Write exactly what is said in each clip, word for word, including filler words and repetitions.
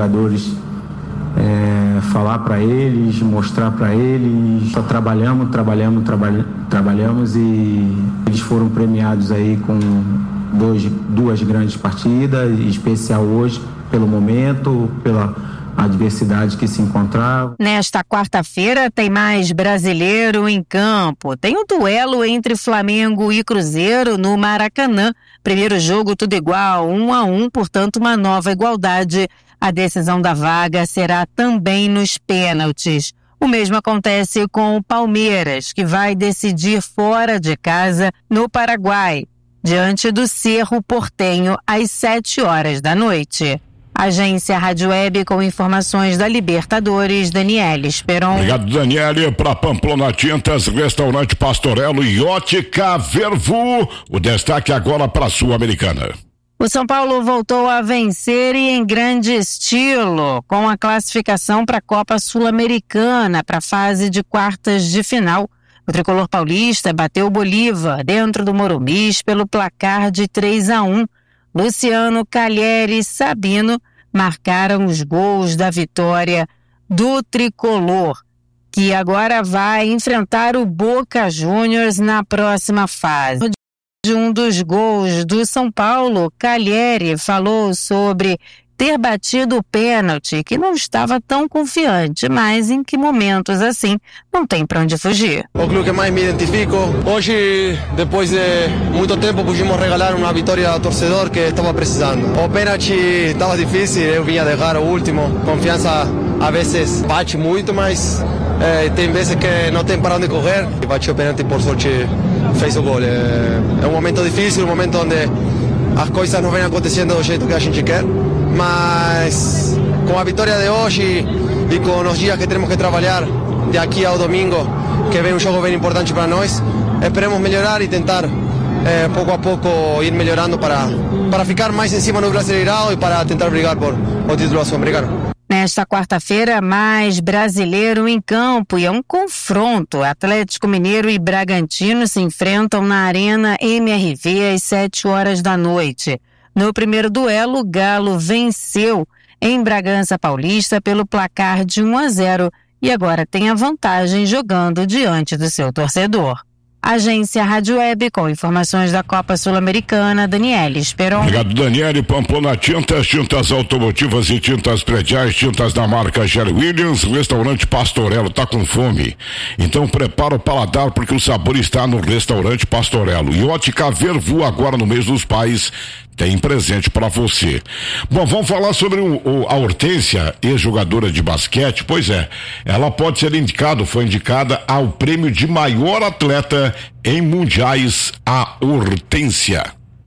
jogadores, é, falar para eles, mostrar para eles. Só trabalhamos, trabalhamos, trabalha, trabalhamos e eles foram premiados aí com dois, duas grandes partidas, em especial hoje, pelo momento, pela adversidade que se encontrava. Nesta quarta-feira tem mais brasileiro em campo. Tem um duelo entre Flamengo e Cruzeiro no Maracanã. Primeiro jogo tudo igual, um a um, portanto uma nova igualdade. A decisão da vaga será também nos pênaltis. O mesmo acontece com o Palmeiras, que vai decidir fora de casa no Paraguai, diante do Cerro Porteño às sete horas da noite. Agência Rádio Web com informações da Libertadores, Daniele Esperon. Obrigado, Daniele. Para Pamplona Tintas, Restaurante Pastorello e Ótica Vervu. O destaque agora para a Sul-Americana. O São Paulo voltou a vencer e em grande estilo, com a classificação para a Copa Sul-Americana, para a fase de quartas de final. O tricolor paulista bateu o Bolívar dentro do Morumbi pelo placar de três a um. Luciano, Calheri e Sabino marcaram os gols da vitória do tricolor, que agora vai enfrentar o Boca Juniors na próxima fase. De um dos gols do São Paulo, Calheri falou sobre ter batido o pênalti, que não estava tão confiante, mas em que momentos assim não tem para onde fugir. O clube que mais me identifico. Hoje, depois de muito tempo, pudimos regalar uma vitória ao torcedor que estava precisando. O pênalti estava difícil, eu vinha deixar o último. Confiança a vezes bate muito, mas é, tem vezes que não tem para onde correr. E bate o pênalti, por sorte, fez o gol. É, é um momento difícil, um momento onde as coisas não vêm acontecendo do jeito que a gente quer. Mas com a vitória de hoje e com os dias que temos que trabalhar de aqui ao domingo, que vem um jogo bem importante para nós, esperemos melhorar e tentar eh, pouco a pouco ir melhorando para, para ficar mais em cima no Brasileirão e para tentar brigar por o título sul-americano. Nesta quarta-feira, mais brasileiro em campo e é um confronto. Atlético Mineiro e Bragantino se enfrentam na Arena M R V às sete horas da noite. No primeiro duelo, o Galo venceu em Bragança Paulista pelo placar de um a zero e agora tem a vantagem jogando diante do seu torcedor. Agência Rádio Web com informações da Copa Sul-Americana, Daniele Esperon. Obrigado, Daniele. Pamplona Tintas, tintas automotivas e tintas prediais, tintas da marca Sherwin Williams. Restaurante Pastorello, tá com fome? Então prepara o paladar porque o sabor está no Restaurante Pastorello. E Ótica Vervu agora no mês dos pais tem presente para você. Bom, vamos falar sobre o, o, a Hortência, ex-jogadora de basquete. Pois é, ela pode ser indicada, foi indicada ao prêmio de maior atleta em mundiais, a Hortência.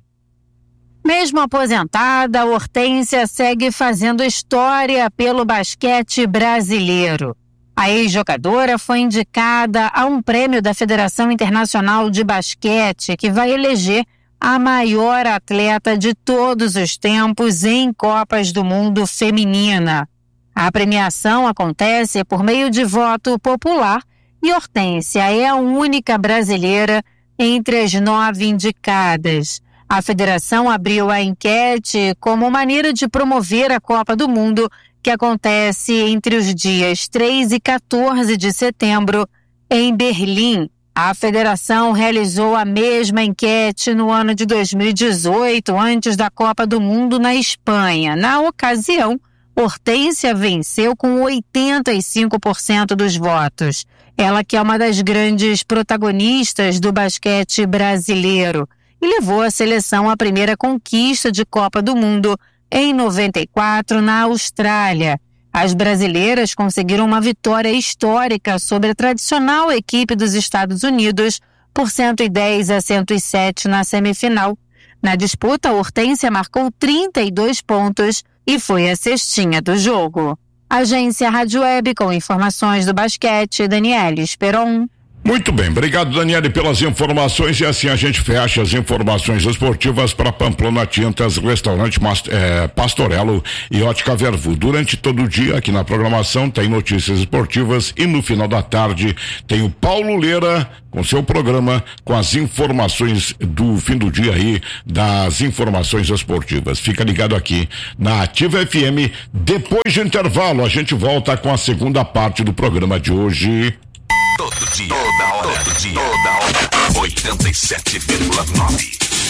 Mesmo aposentada, a Hortência segue fazendo história pelo basquete brasileiro. A ex-jogadora foi indicada a um prêmio da Federação Internacional de Basquete, que vai eleger a maior atleta de todos os tempos em Copas do Mundo feminina. A premiação acontece por meio de voto popular e Hortência é a única brasileira entre as nove indicadas. A federação abriu a enquete como maneira de promover a Copa do Mundo, que acontece entre os dias três e quatorze de setembro em Berlim. A federação realizou a mesma enquete no ano de dois mil e dezoito, antes da Copa do Mundo na Espanha. Na ocasião, Hortência venceu com oitenta e cinco por cento dos votos. Ela que é uma das grandes protagonistas do basquete brasileiro e levou a seleção à primeira conquista de Copa do Mundo em noventa e quatro na Austrália. As brasileiras conseguiram uma vitória histórica sobre a tradicional equipe dos Estados Unidos por cento e dez a cento e sete na semifinal. Na disputa, a Hortência marcou trinta e dois pontos e foi a cestinha do jogo. Agência Rádio Web com informações do basquete, Daniele Esperon. Muito bem, obrigado, Daniele, pelas informações, e assim a gente fecha as informações esportivas para Pamplona Tintas, Restaurante é, Pastorello e Ótica Vervu. Durante todo o dia aqui na programação tem notícias esportivas e no final da tarde tem o Paulo Leira com seu programa com as informações do fim do dia aí, das informações esportivas. Fica ligado aqui na Ativa F M. Depois de intervalo a gente volta com a segunda parte do programa de hoje. Todo dia, toda hora, todo dia, toda hora, oitenta e sete vírgula nove.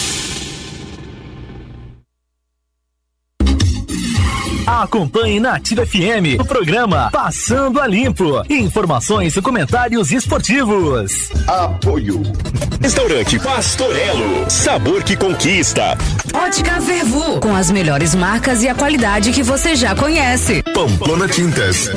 Acompanhe na Ativa F M o programa Passando a Limpo. Informações e comentários esportivos. Apoio. Restaurante Pastorello, sabor que conquista. Ótica Vervu, com as melhores marcas e a qualidade que você já conhece. Pamplona Tintas.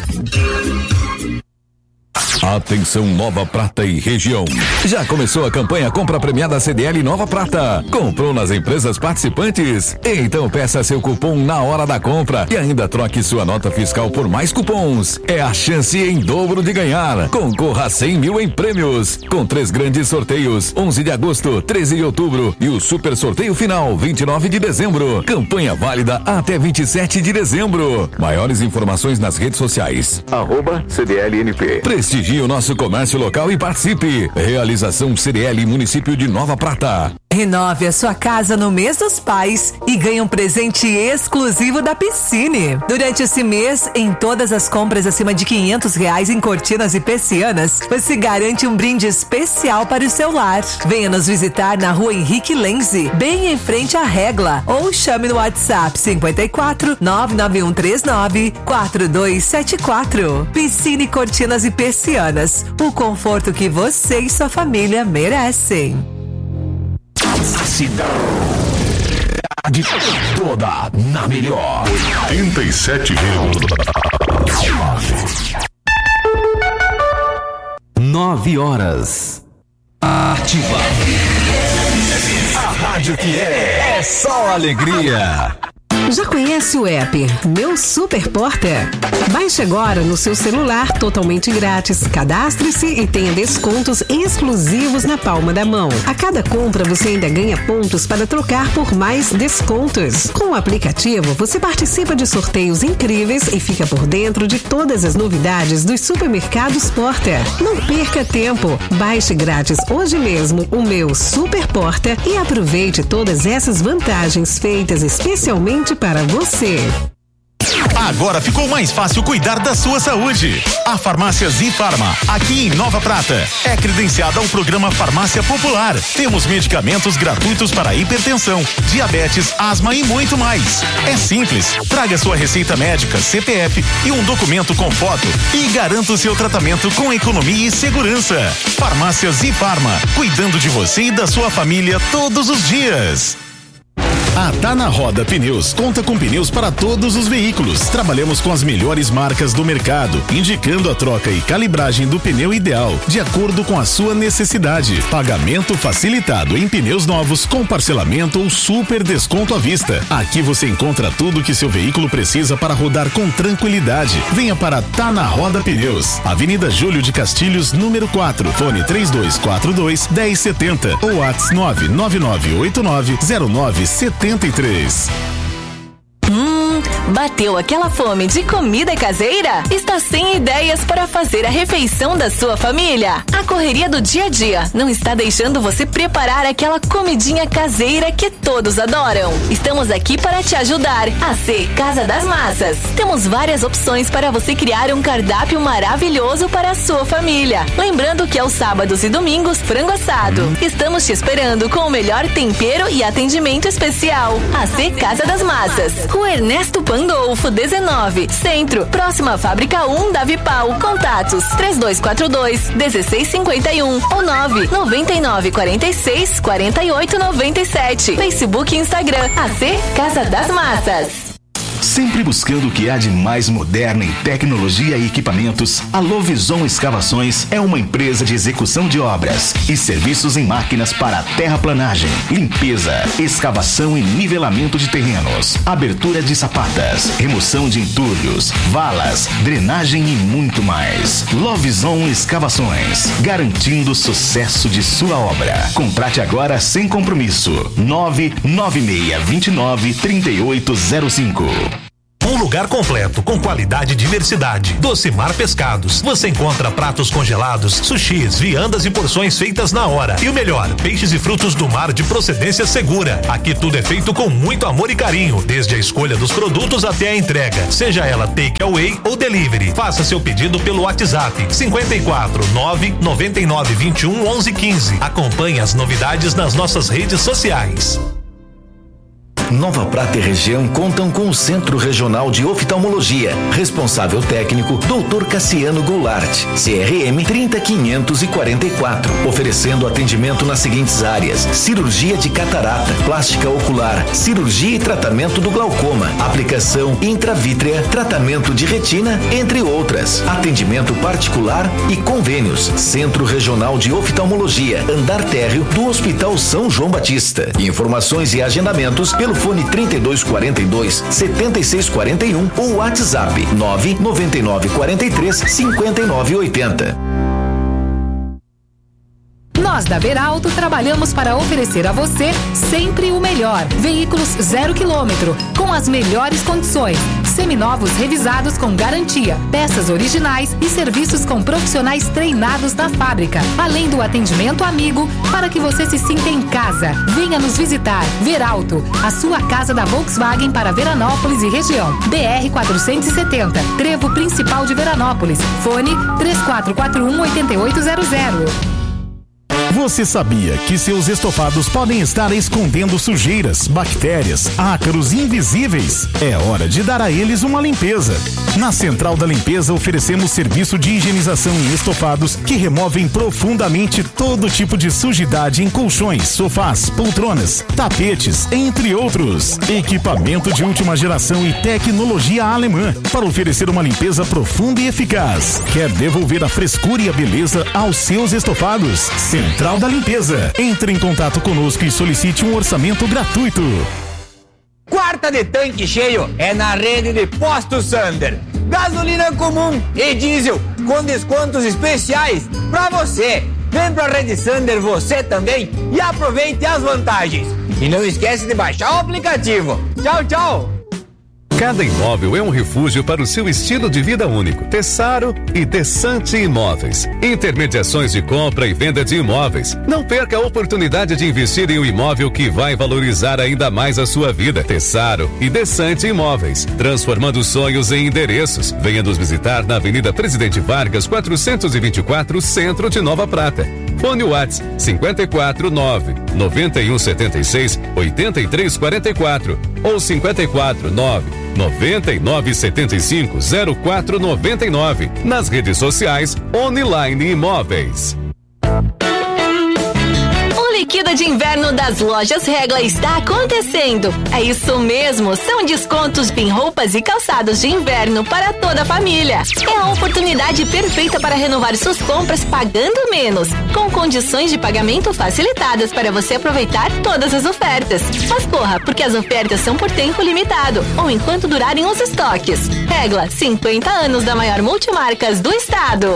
Atenção Nova Prata e região. Já começou a campanha Compra Premiada C D L Nova Prata. Comprou nas empresas participantes? Então peça seu cupom na hora da compra e ainda troque sua nota fiscal por mais cupons. É a chance em dobro de ganhar. Concorra a cem mil em prêmios. Com três grandes sorteios: onze de agosto, treze de outubro e o super sorteio final, vinte e nove de dezembro. Campanha válida até vinte e sete de dezembro. Maiores informações nas redes sociais. Arroba C D L N P. Prestigie o nosso comércio local e participe. Realização C D L Município de Nova Prata. Renove a sua casa no mês dos pais e ganhe um presente exclusivo da Piscine. Durante esse mês, em todas as compras acima de quinhentos reais em cortinas e persianas, você garante um brinde especial para o seu lar. Venha nos visitar na rua Henrique Lenze, bem em frente à Regla, ou chame no WhatsApp cinquenta e quatro, nove nove um três nove, quatro dois sete quatro. Piscine, cortinas e persianas, o conforto que você e sua família merecem. A cidade toda na melhor. oitenta e sete vírgula nove. Nove horas. Ativa. A rádio que é, é só alegria. Já conhece o app Meu Super Porta? Baixe agora no seu celular totalmente grátis. Cadastre-se e tenha descontos exclusivos na palma da mão. A cada compra você ainda ganha pontos para trocar por mais descontos. Com o aplicativo você participa de sorteios incríveis e fica por dentro de todas as novidades dos supermercados Porta. Não perca tempo. Baixe grátis hoje mesmo o Meu Super Porta e aproveite todas essas vantagens feitas especialmente para você. Agora ficou mais fácil cuidar da sua saúde. A Farmácia Zifarma, aqui em Nova Prata, é credenciada ao programa Farmácia Popular. Temos medicamentos gratuitos para hipertensão, diabetes, asma e muito mais. É simples. Traga sua receita médica, C P F e um documento com foto e garanta o seu tratamento com economia e segurança. Farmácia Zifarma, cuidando de você e da sua família todos os dias. A Tá na Roda Pneus conta com pneus para todos os veículos. Trabalhamos com as melhores marcas do mercado, indicando a troca e calibragem do pneu ideal, de acordo com a sua necessidade. Pagamento facilitado em pneus novos, com parcelamento ou super desconto à vista. Aqui você encontra tudo que seu veículo precisa para rodar com tranquilidade. Venha para Tá na Roda Pneus, Avenida Júlio de Castilhos, número quatro, fone três dois quatro dois, um zero sete zero ou WhatsApp nove nove nove oito nove zero nove sete três. Hum, bateu aquela fome de comida caseira? Está sem ideias para fazer a refeição da sua família? A correria do dia a dia não está deixando você preparar aquela comidinha caseira que todos adoram. Estamos aqui para te ajudar. A C Casa das Massas. Temos várias opções para você criar um cardápio maravilhoso para a sua família. Lembrando que aos sábados e domingos, frango assado. Estamos te esperando com o melhor tempero e atendimento especial. A C Casa das Massas. Rua Ernesto Pandolfo, dezenove, Centro, próxima à Fábrica um da Vipal. Contatos três dois quatro dois, um seis cinco um ou nove nove nove quatro seis, quatro oito nove sete. Facebook e Instagram, A C Casa das Massas. Sempre buscando o que há de mais moderno em tecnologia e equipamentos, a Lovison Escavações é uma empresa de execução de obras e serviços em máquinas para terraplanagem, limpeza, escavação e nivelamento de terrenos, abertura de sapatas, remoção de entulhos, valas, drenagem e muito mais. Lovison Escavações, garantindo o sucesso de sua obra. Contrate agora sem compromisso. nove nove seis dois nove, três oito zero cinco. Um lugar completo, com qualidade e diversidade. Docimar Pescados. Você encontra pratos congelados, sushis, viandas e porções feitas na hora. E o melhor, peixes e frutos do mar de procedência segura. Aqui tudo é feito com muito amor e carinho, desde a escolha dos produtos até a entrega, seja ela take away ou delivery. Faça seu pedido pelo WhatsApp cinco quatro nove nove nove dois um um um um cinco. Acompanhe as novidades nas nossas redes sociais. Nova Prata e região contam com o Centro Regional de Oftalmologia. Responsável técnico, doutor Cassiano Goulart, C R M trinta quinhentos e quarenta e quatro. Oferecendo atendimento nas seguintes áreas: cirurgia de catarata, plástica ocular, cirurgia e tratamento do glaucoma, aplicação intravítrea, tratamento de retina, entre outras. Atendimento particular e convênios. Centro Regional de Oftalmologia, andar térreo do Hospital São João Batista. Informações e agendamentos pelo fone trinta e dois quarenta e dois, setenta e seis quarenta e um ou WhatsApp nove nove nove quatro três, cinco nove oito zero. Nós da Veralto trabalhamos para oferecer a você sempre o melhor. Veículos zero quilômetro, com as melhores condições. Seminovos revisados com garantia, peças originais e serviços com profissionais treinados da fábrica. Além do atendimento amigo, para que você se sinta em casa. Venha nos visitar. Veralto, a sua casa da Volkswagen para Veranópolis e região. B R quatrocentos e setenta, Trevo Principal de Veranópolis. Fone três quatro quatro um, oito oito zero zero. Você sabia que seus estofados podem estar escondendo sujeiras, bactérias, ácaros invisíveis? É hora de dar a eles uma limpeza. Na Central da Limpeza oferecemos serviço de higienização em estofados que removem profundamente todo tipo de sujidade em colchões, sofás, poltronas, tapetes, entre outros. Equipamento de última geração e tecnologia alemã para oferecer uma limpeza profunda e eficaz. Quer devolver a frescura e a beleza aos seus estofados? Central da Limpeza. Entre em contato conosco e solicite um orçamento gratuito. Quarta de tanque cheio é na rede de Postos Sander. Gasolina comum e diesel com descontos especiais pra você. Vem pra Rede Sander você também e aproveite as vantagens. E não esquece de baixar o aplicativo. Tchau, tchau! Cada imóvel é um refúgio para o seu estilo de vida único. Tessaro e Desante Imóveis. Intermediações de compra e venda de imóveis. Não perca a oportunidade de investir em um imóvel que vai valorizar ainda mais a sua vida. Tessaro e Desante Imóveis. Transformando sonhos em endereços. Venha nos visitar na Avenida Presidente Vargas, quatrocentos e vinte e quatro, Centro de Nova Prata. Fone WhatsApp cinco quatro nove, nove um sete seis, oito três quatro quatro ou cinco quatro nove, nove nove sete cinco, zero quatro nove nove. Nas redes sociais, Online Imóveis. Liquida de inverno das lojas Regla está acontecendo. É isso mesmo, são descontos em roupas e calçados de inverno para toda a família. É a oportunidade perfeita para renovar suas compras pagando menos, com condições de pagamento facilitadas para você aproveitar todas as ofertas. Mas corra, porque as ofertas são por tempo limitado ou enquanto durarem os estoques. Regla, cinquenta anos da maior multimarcas do estado.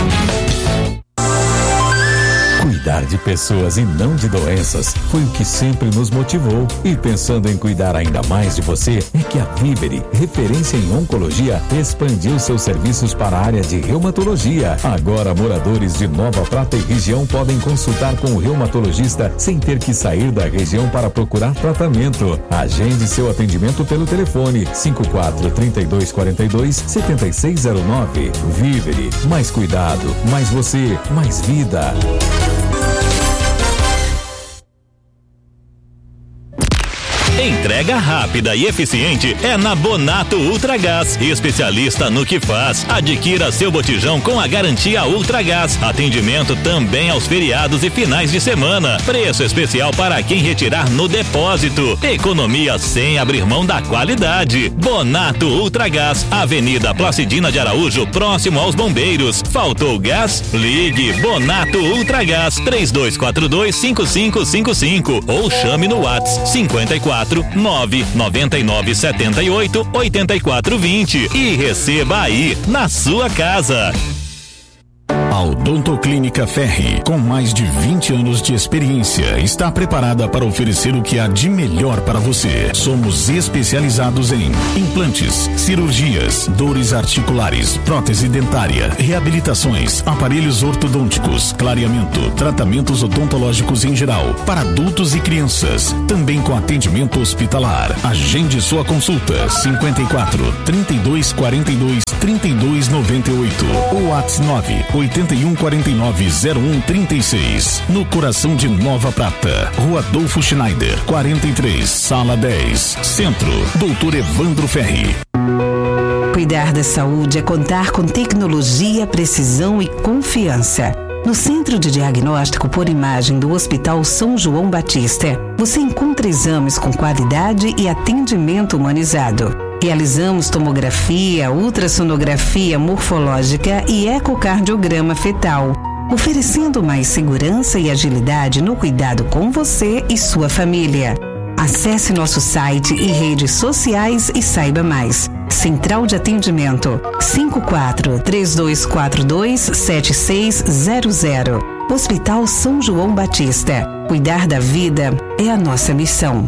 Cuidar de pessoas e não de doenças foi o que sempre nos motivou. E pensando em cuidar ainda mais de você, é que a Vivere, referência em oncologia, expandiu seus serviços para a área de reumatologia. Agora, moradores de Nova Prata e região podem consultar com o reumatologista sem ter que sair da região para procurar tratamento. Agende seu atendimento pelo telefone cinco quatro três dois quatro dois, sete seis zero nove. Vivere, mais cuidado, mais você, mais vida. Em Entrega rápida e eficiente é na Bonato Ultragás, especialista no que faz. Adquira seu botijão com a garantia Ultragás. Atendimento também aos feriados e finais de semana. Preço especial para quem retirar no depósito. Economia sem abrir mão da qualidade. Bonato Ultragás, Avenida Placidina de Araújo, próximo aos Bombeiros. Faltou gás? Ligue Bonato Ultragás três dois quatro dois cinco cinco cinco cinco ou chame no WhatsApp cinquenta e quatro nove noventa e nove setenta e oito oitenta e quatro vinte e receba aí na sua casa. A Odontoclínica Ferri, com mais de vinte anos de experiência, está preparada para oferecer o que há de melhor para você. Somos especializados em implantes, cirurgias, dores articulares, prótese dentária, reabilitações, aparelhos ortodônticos, clareamento, tratamentos odontológicos em geral, para adultos e crianças, também com atendimento hospitalar. Agende sua consulta cinquenta e quatro, trinta e dois, quarenta e dois, trinta e dois, noventa e oito ou WhatsApp nove oitenta e um quarenta e nove zero um trinta e seis, no coração de Nova Prata, Rua Adolfo Schneider, quarenta e três, Sala dez, Centro, Doutor Evandro Ferri. Cuidar da saúde é contar com tecnologia, precisão e confiança. No Centro de Diagnóstico por Imagem do Hospital São João Batista, você encontra exames com qualidade e atendimento humanizado. Realizamos tomografia, ultrassonografia morfológica e ecocardiograma fetal, oferecendo mais segurança e agilidade no cuidado com você e sua família. Acesse nosso site e redes sociais e saiba mais. Central de Atendimento cinco quatro, três dois quatro dois, sete seis zero zero. Hospital São João Batista. Cuidar da vida é a nossa missão.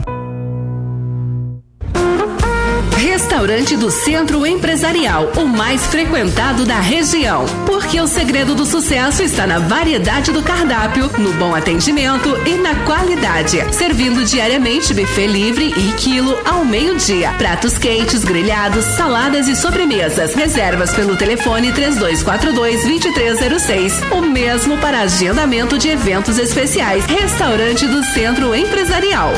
Restaurante do Centro Empresarial, o mais frequentado da região. Porque o segredo do sucesso está na variedade do cardápio, no bom atendimento e na qualidade. Servindo diariamente buffet livre e quilo ao meio-dia. Pratos quentes, grelhados, saladas e sobremesas. Reservas pelo telefone três dois quatro dois, dois três zero seis. O mesmo para agendamento de eventos especiais. Restaurante do Centro Empresarial.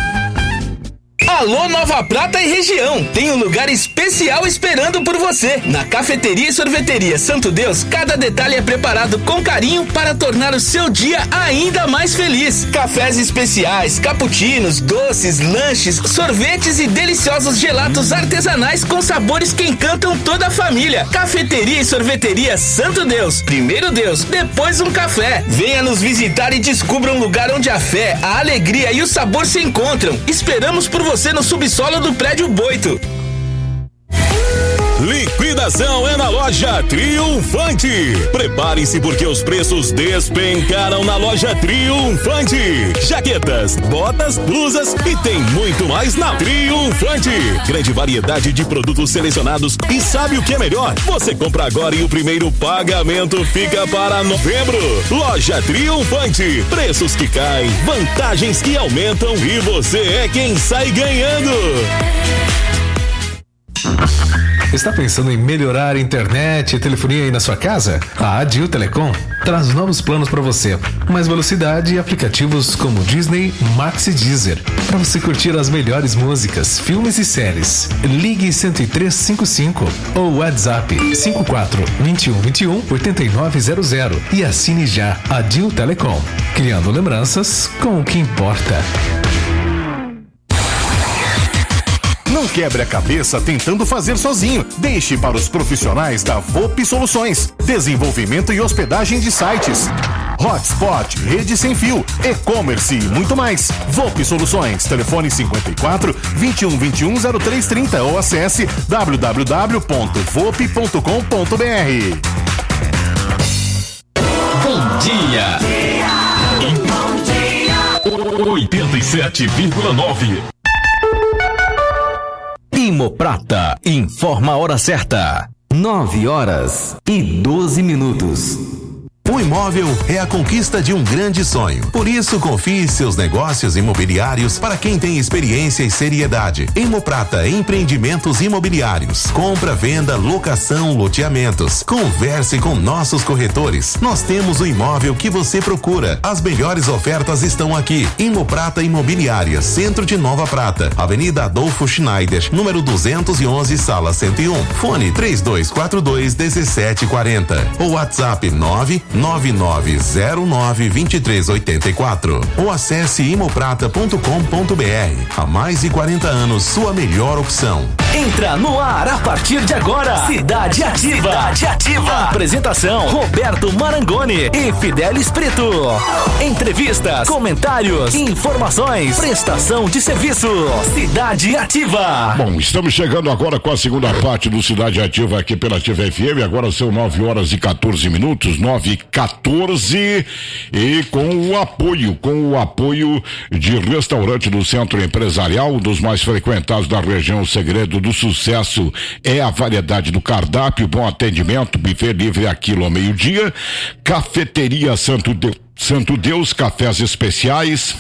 Alô Nova Prata e região, tem um lugar especial esperando por você. Na Cafeteria e Sorveteria Santo Deus, cada detalhe é preparado com carinho para tornar o seu dia ainda mais feliz. Cafés especiais, cappuccinos, doces, lanches, sorvetes e deliciosos gelatos artesanais com sabores que encantam toda a família. Cafeteria e Sorveteria Santo Deus, primeiro Deus, depois um café. Venha nos visitar e descubra um lugar onde a fé, a alegria e o sabor se encontram. Esperamos por você no subsolo do Prédio Boito. Liquidação é na loja Triunfante. Preparem-se porque os preços despencaram na loja Triunfante. Jaquetas, botas, blusas e tem muito mais na Triunfante. Grande variedade de produtos selecionados e sabe o que é melhor? Você compra agora e o primeiro pagamento fica para novembro. Loja Triunfante. Preços que caem, vantagens que aumentam e você é quem sai ganhando. Está pensando em melhorar a internet e telefonia aí na sua casa? A Adil Telecom traz novos planos para você. Mais velocidade e aplicativos como Disney, Max e Deezer. Para você curtir as melhores músicas, filmes e séries. Ligue cento e três cinquenta e cinco ou WhatsApp cinco quatro, dois um dois um, oito nove zero zero e assine já Adil Telecom. Criando lembranças com o que importa. Não quebre a cabeça tentando fazer sozinho. Deixe para os profissionais da V O P Soluções. Desenvolvimento e hospedagem de sites. Hotspot, rede sem fio, e-commerce e muito mais. V O P Soluções, telefone cinquenta e quatro, vinte e um vinte e um, zero três trinta ou acesse w w w ponto vop ponto com ponto b r. Bom dia! Bom dia! oitenta e sete vírgula nove. Imoprata informa a hora certa. Nove horas e doze minutos. O imóvel é a conquista de um grande sonho. Por isso, confie seus negócios imobiliários para quem tem experiência e seriedade. Imoprata Empreendimentos Imobiliários. Compra, venda, locação, loteamentos. Converse com nossos corretores. Nós temos o imóvel que você procura. As melhores ofertas estão aqui. Imoprata Imobiliária, Centro de Nova Prata, Avenida Adolfo Schneider, número duzentos e onze, sala cento e um. Fone três dois quatro dois, um sete quatro zero. Ou WhatsApp nove nove nove zero nove dois três oito quatro. Ou acesse imoprata ponto com ponto br. Há mais de quarenta anos, sua melhor opção. Entra no ar a partir de agora. Cidade Ativa. Cidade Ativa. Apresentação: Roberto Marangoni e Fidelis Preto. Entrevistas, comentários, informações, prestação de serviço. Cidade Ativa. Bom, estamos chegando agora com a segunda parte do Cidade Ativa aqui pela Ativa F M. Agora são nove horas e quatorze minutos, nove e quatorze, e com o apoio, com o apoio de restaurante do Centro Empresarial, um dos mais frequentados da região. O segredo do sucesso é a variedade do cardápio, bom atendimento, buffet livre aquilo ao meio-dia. Cafeteria Santo Deus, Santo Deus, cafés especiais,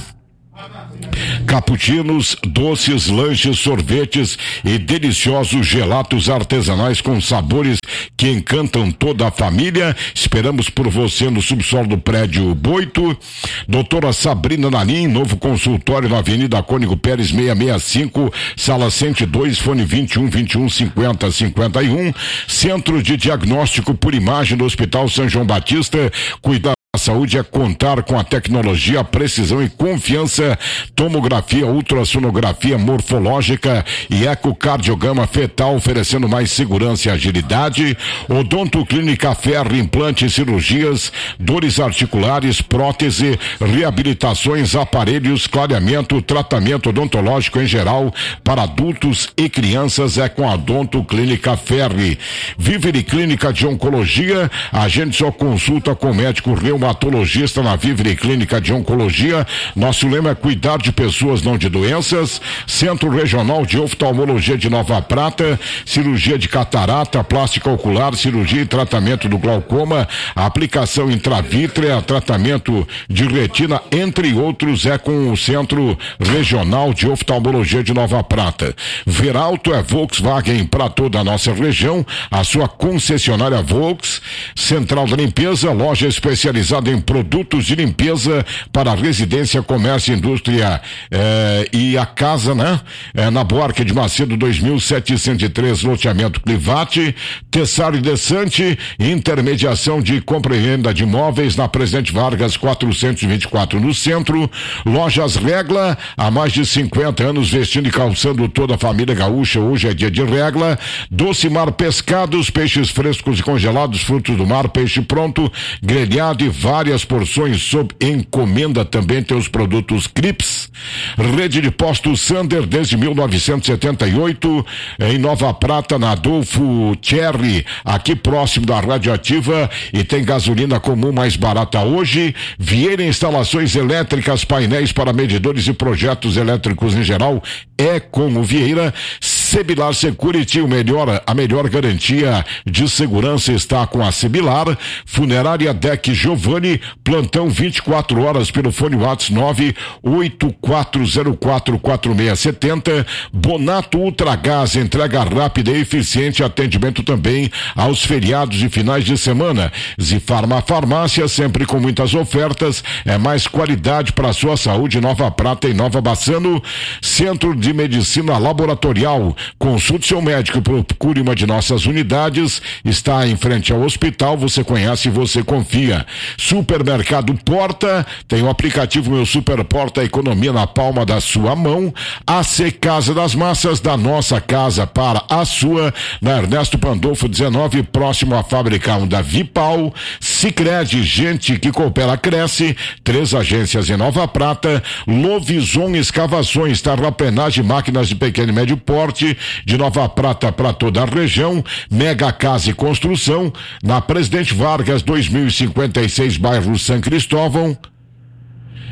cappuccinos, doces, lanches, sorvetes e deliciosos gelatos artesanais com sabores que encantam toda a família. Esperamos por você no subsolo do prédio Boito. Doutora Sabrina Nalim, novo consultório na Avenida Cônigo Pérez seiscentos e sessenta e cinco, sala cento e dois, fone vinte e um, vinte e um, cinquenta, cinquenta e um. Centro de Diagnóstico por Imagem do Hospital São João Batista. Cuidar a saúde é contar com a tecnologia, precisão e confiança. Tomografia, ultrassonografia morfológica e ecocardiograma fetal, oferecendo mais segurança e agilidade. Odonto Clínica Ferro, implante, cirurgias, dores articulares, prótese, reabilitações, aparelhos, clareamento, tratamento odontológico em geral para adultos e crianças é com a Odonto Clínica Ferro. Vivere Clínica de Oncologia, a gente só consulta com médico reumatologista na Vivere Clínica de Oncologia. Nosso lema é cuidar de pessoas, não de doenças. Centro Regional de Oftalmologia de Nova Prata, cirurgia de catarata, plástica ocular, cirurgia e tratamento do glaucoma, aplicação intravítrea, tratamento de retina, entre outros, é com o Centro Regional de Oftalmologia de Nova Prata. Veralto é Volkswagen para toda a nossa região, a sua concessionária Volks. Central da Limpeza, loja especializada em produtos de limpeza para residência, comércio, indústria eh, e a casa, né? Eh, na Buarque de Macedo dois mil setecentos e três, loteamento Clivate. Tessaro e Desante, intermediação de compra e venda de imóveis na Presidente Vargas quatrocentos e vinte e quatro no centro. Lojas Regla, há mais de cinquenta anos vestindo e calçando toda a família gaúcha. Hoje é dia de Regla. Doce Mar Pescados, peixes frescos e congelados, frutos do mar, peixe pronto, grelhado e várias porções sob encomenda. Também tem os produtos Crips. Rede de Postos Sander desde mil novecentos e setenta e oito, em Nova Prata, na Adolfo Cherry, aqui próximo da Radioativa, e tem gasolina comum mais barata hoje. Vieira Instalações Elétricas, painéis para medidores e projetos elétricos em geral, é com o Vieira. Sebilar Security, o melhor, a melhor garantia de segurança está com a Sebilar. Funerária Deck Giovanni, plantão vinte e quatro horas pelo fone WhatsApp nove oito quatro zero quatro quatro seis sete zero. Bonato Ultragás, entrega rápida e eficiente, atendimento também aos feriados e finais de semana. Zifarma Farmácia, sempre com muitas ofertas, é mais qualidade para a sua saúde. Nova Prata e Nova Bassano. Centro de Medicina Laboratorial, consulte seu médico, procure uma de nossas unidades, está em frente ao hospital, você conhece e você confia. Supermercado Porta, tem o aplicativo Meu Super Porta, economia na palma da sua mão. A C Casa das Massas, da nossa casa para a sua, na Ernesto Pandolfo dezenove, próximo à fábrica um da Vipal. Sicredi, gente que coopera cresce, três agências em Nova Prata. Lovison Escavações, terraplenagem, máquinas de pequeno e médio porte, de Nova Prata para toda a região. Mega Casa e Construção, na Presidente Vargas dois mil e cinquenta e seis, bairro São Cristóvão.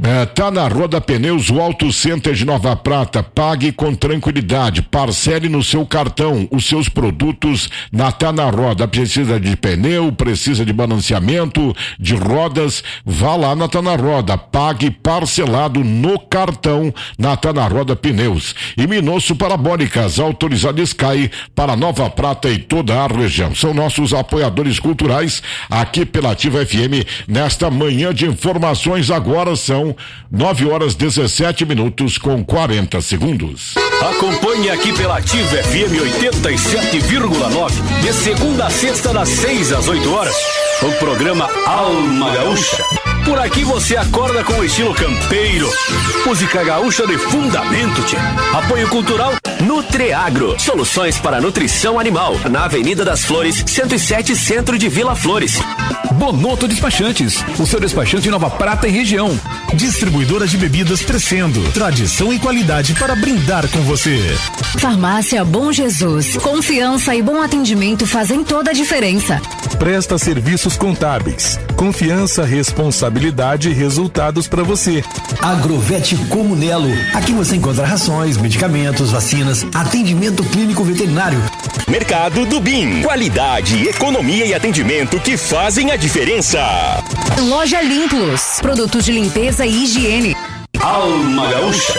É, tá na Roda Pneus, o Auto Center de Nova Prata. Pague com tranquilidade, parcele no seu cartão os seus produtos na Tá na Roda. Precisa de pneu, precisa de balanceamento, de rodas, vá lá na Tá na Roda, pague parcelado no cartão na Tá na Roda Pneus. E Minosso Parabólicas, autorizado Sky para Nova Prata e toda a região. São nossos apoiadores culturais aqui pela Ativa F M nesta manhã de informações. Agora são nove horas dezessete minutos com quarenta segundos. Acompanhe aqui pela Ativa F M oitenta e sete vírgula nove, de segunda a sexta, das seis às oito horas, o programa Alma Gaúcha. Por aqui você acorda com o estilo campeiro. Música gaúcha de fundamento, tchê. Apoio cultural Nutreagro. Soluções para nutrição animal. Na Avenida das Flores, cento e sete, centro de Vila Flores. Bonoto Despachantes, o seu despachante de Nova Prata e região. Distribuidora de bebidas Crescendo. Tradição e qualidade para brindar com você. Farmácia Bom Jesus. Confiança e bom atendimento fazem toda a diferença. Presta serviços contábeis. Confiança, responsabilidade e resultados para você. Agrovete Comunelo. Aqui você encontra rações, medicamentos, vacinas, atendimento clínico veterinário. Mercado do Bim. Qualidade, economia e atendimento que fazem a diferença. Loja Limplos. Produtos de limpeza e higiene. Alma Gaúcha.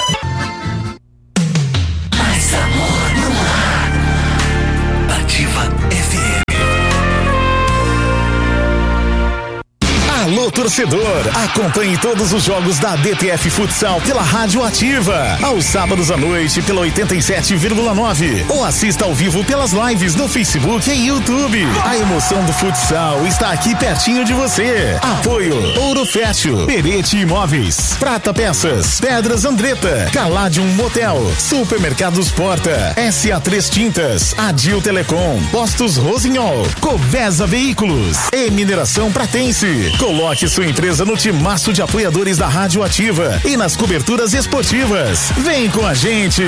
Mais amor no ar. Ativa F M. Alô, torcedor, acompanhe todos os jogos da D T F Futsal pela Rádio Ativa, aos sábados à noite pela oitenta e sete vírgula nove, ou assista ao vivo pelas lives no Facebook e YouTube. A emoção do futsal está aqui pertinho de você. Apoio Ouro Fértil, Perete Imóveis, Prata Peças, Pedras Andretta, Caladium Motel, Supermercados Porta, S A três Tintas, Adil Telecom, Postos Rosinhol, Covesa Veículos e Mineração Pratense. Coloque sua empresa no timaço de apoiadores da Rádio Ativa e nas coberturas esportivas. Vem com a gente!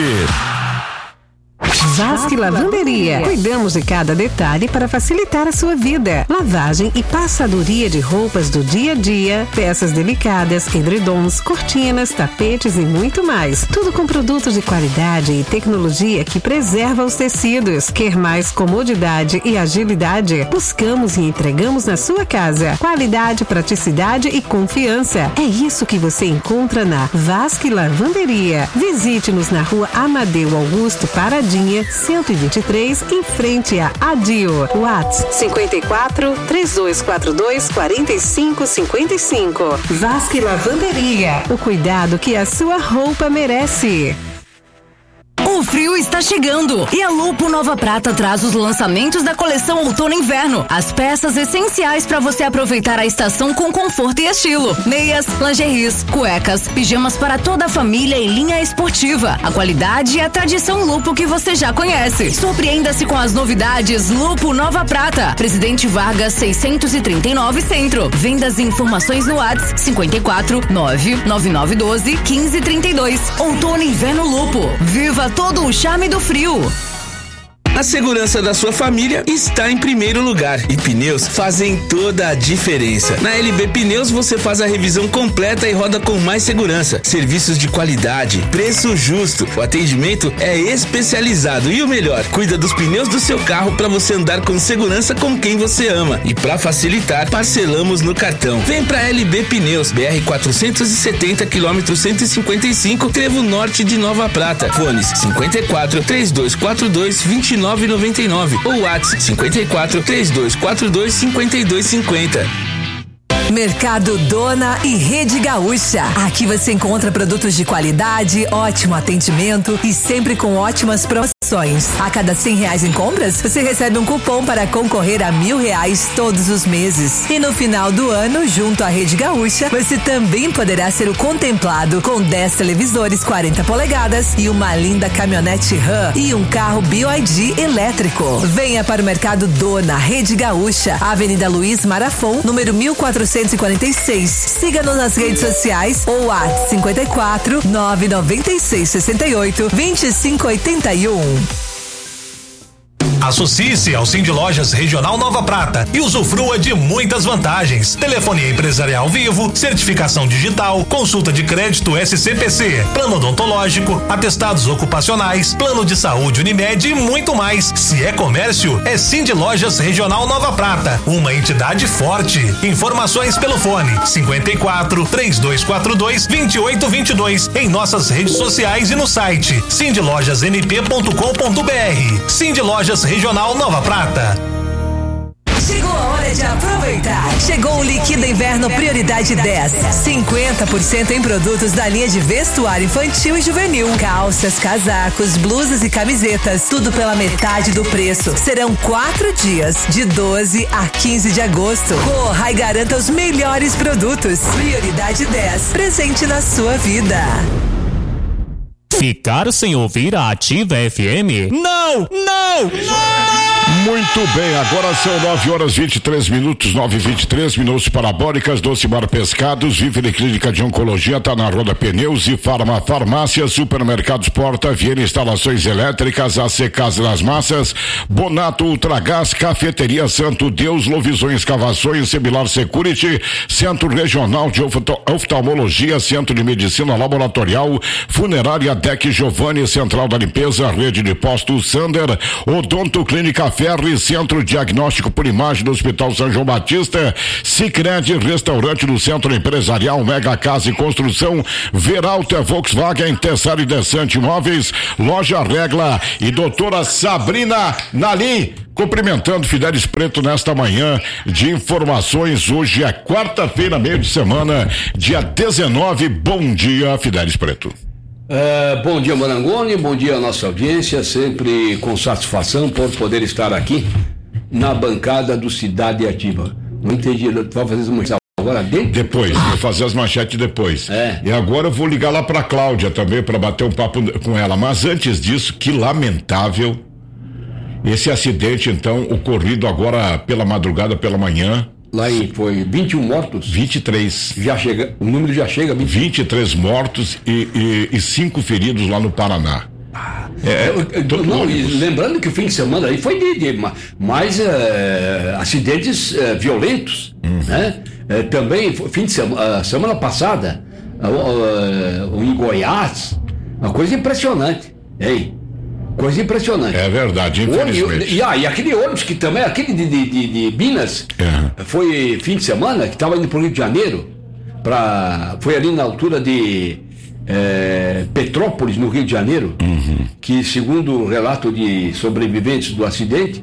Vasque Lavanderia. Cuidamos de cada detalhe para facilitar a sua vida. Lavagem e passadoria de roupas do dia a dia, peças delicadas, edredons, cortinas, tapetes e muito mais. Tudo com produtos de qualidade e tecnologia que preserva os tecidos. Quer mais comodidade e agilidade? Buscamos e entregamos na sua casa. Qualidade, praticidade e confiança. É isso que você encontra na Vasque Lavanderia. Visite-nos na Rua Amadeu Augusto Paradinha, cento e vinte e três, em frente a Adio. WhatsApp cinquenta e quatro, três dois quatro dois, quarenta e cinco cinquenta e cinco. Vasque Lavanderia. O cuidado que a sua roupa merece. O frio está chegando e a Lupo Nova Prata traz os lançamentos da coleção Outono e Inverno. As peças essenciais para você aproveitar a estação com conforto e estilo. Meias, lingeries, cuecas, pijamas para toda a família e linha esportiva. A qualidade e a tradição Lupo que você já conhece. Surpreenda-se com as novidades Lupo Nova Prata. Presidente Vargas seiscentos e trinta e nove Centro. Vendas e informações no WhatsApp cinquenta e quatro, nove nove nove um dois, quinze trinta e dois. Outono e Inverno Lupo. Viva todo o charme do frio. A segurança da sua família está em primeiro lugar e pneus fazem toda a diferença. Na L B Pneus você faz a revisão completa e roda com mais segurança. Serviços de qualidade, preço justo, o atendimento é especializado e o melhor, cuida dos pneus do seu carro para você andar com segurança com quem você ama. E para facilitar, parcelamos no cartão. Vem pra L B Pneus, B R quatrocentos e setenta, quilômetro cento e cinquenta e cinco, Trevo Norte de Nova Prata. Fones cinquenta e quatro, três dois quatro dois, vinte e nove noventa e nove ou WhatsApp cinquenta e quatro, três dois quatro dois, cinquenta e dois cinquenta. Mercado Dona e Rede Gaúcha. Aqui você encontra produtos de qualidade, ótimo atendimento e sempre com ótimas promoções. A cada cem reais em compras, você recebe um cupom para concorrer a mil reais todos os meses. E no final do ano, junto à Rede Gaúcha, você também poderá ser o contemplado com dez televisores quarenta polegadas e uma linda caminhonete Ram e um carro B Y D elétrico. Venha para o Mercado Dona Rede Gaúcha, Avenida Luiz Marafon, número mil quatrocentos e quarenta e seis. Siga-nos nas redes sociais ou WhatsApp cinquenta e quatro, nove nove seis, sessenta e oito, vinte e cinco oitenta e um. Associe-se ao Cindy Lojas Regional Nova Prata e usufrua de muitas vantagens. Telefonia empresarial vivo, certificação digital, consulta de crédito S C P C, plano odontológico, atestados ocupacionais, plano de saúde Unimed e muito mais. Se é comércio, é Cindy Lojas Regional Nova Prata, uma entidade forte. Informações pelo fone cinquenta e quatro, três dois quatro dois, vinte e oito vinte e dois em nossas redes sociais e no site cindy lojas m p ponto com ponto b r. Cindy Lojas Regional Nova Prata. Chegou a hora de aproveitar. Chegou o Liquida Inverno Prioridade dez. cinquenta por cento em produtos da linha de vestuário infantil e juvenil. Calças, casacos, blusas e camisetas. Tudo pela metade do preço. Serão quatro dias, de doze a quinze de agosto. Corra e garanta os melhores produtos. Prioridade dez. Presente na sua vida. Ficar sem ouvir a Ativa F M? Não, não, não! Muito bem, agora são nove horas vinte e três minutos, nove e vinte e três minutos parabólicas, Docimar Pescados, Vive Clínica de Oncologia, tá na Roda Pneus e Farma Farmácia, Supermercados Porta, Viena Instalações Elétricas, A C Casa das Massas, Bonato Ultragás, Cafeteria Santo Deus, Lovisões Escavações, Semilar Security, Centro Regional de Oftalmologia, Centro de Medicina Laboratorial, Funerária Deck Giovanni, Central da Limpeza, Rede de Postos Sander, Odonto Clínica Ferri, Centro Diagnóstico por Imagem do Hospital São João Batista, Sicredi, Restaurante do Centro Empresarial, Mega Casa e Construção, Veralta Volkswagen, Tessari Desante Imóveis, Loja Regla e doutora Sabrina Nalim, cumprimentando Fidelis Preto nesta manhã de informações. Hoje é quarta-feira, meio de semana, dia dezenove. Bom dia, Fidelis Preto. É, bom dia, Marangoni, bom dia à nossa audiência, sempre com satisfação por poder estar aqui na bancada do Cidade Ativa. Não entendi, tu vai fazer as manchetes agora dentro? Depois, vou fazer as manchetes depois. É. E agora eu vou ligar lá pra Cláudia também para bater um papo com ela, mas antes disso, que lamentável esse acidente então ocorrido agora pela madrugada, pela manhã. Lá em, foi vinte e um mortos? vinte e três. Já chega, o número já chega a vinte... vinte e três mortos e, e, e cinco feridos lá no Paraná. Ah, é, eu, eu, não, e lembrando que o fim de semana aí foi de, de mais é, acidentes é, violentos, uhum. né? É, também, fim de semana, semana passada, é, em Goiás, uma coisa impressionante, hein? Coisa impressionante. É verdade, infelizmente. E, e, ah, e aquele ônibus que também, aquele de, de, de, de Minas, é. foi fim de semana, que estava indo para o Rio de Janeiro, pra, foi ali na altura de é, Petrópolis, no Rio de Janeiro, uhum. que segundo o relato de sobreviventes do acidente,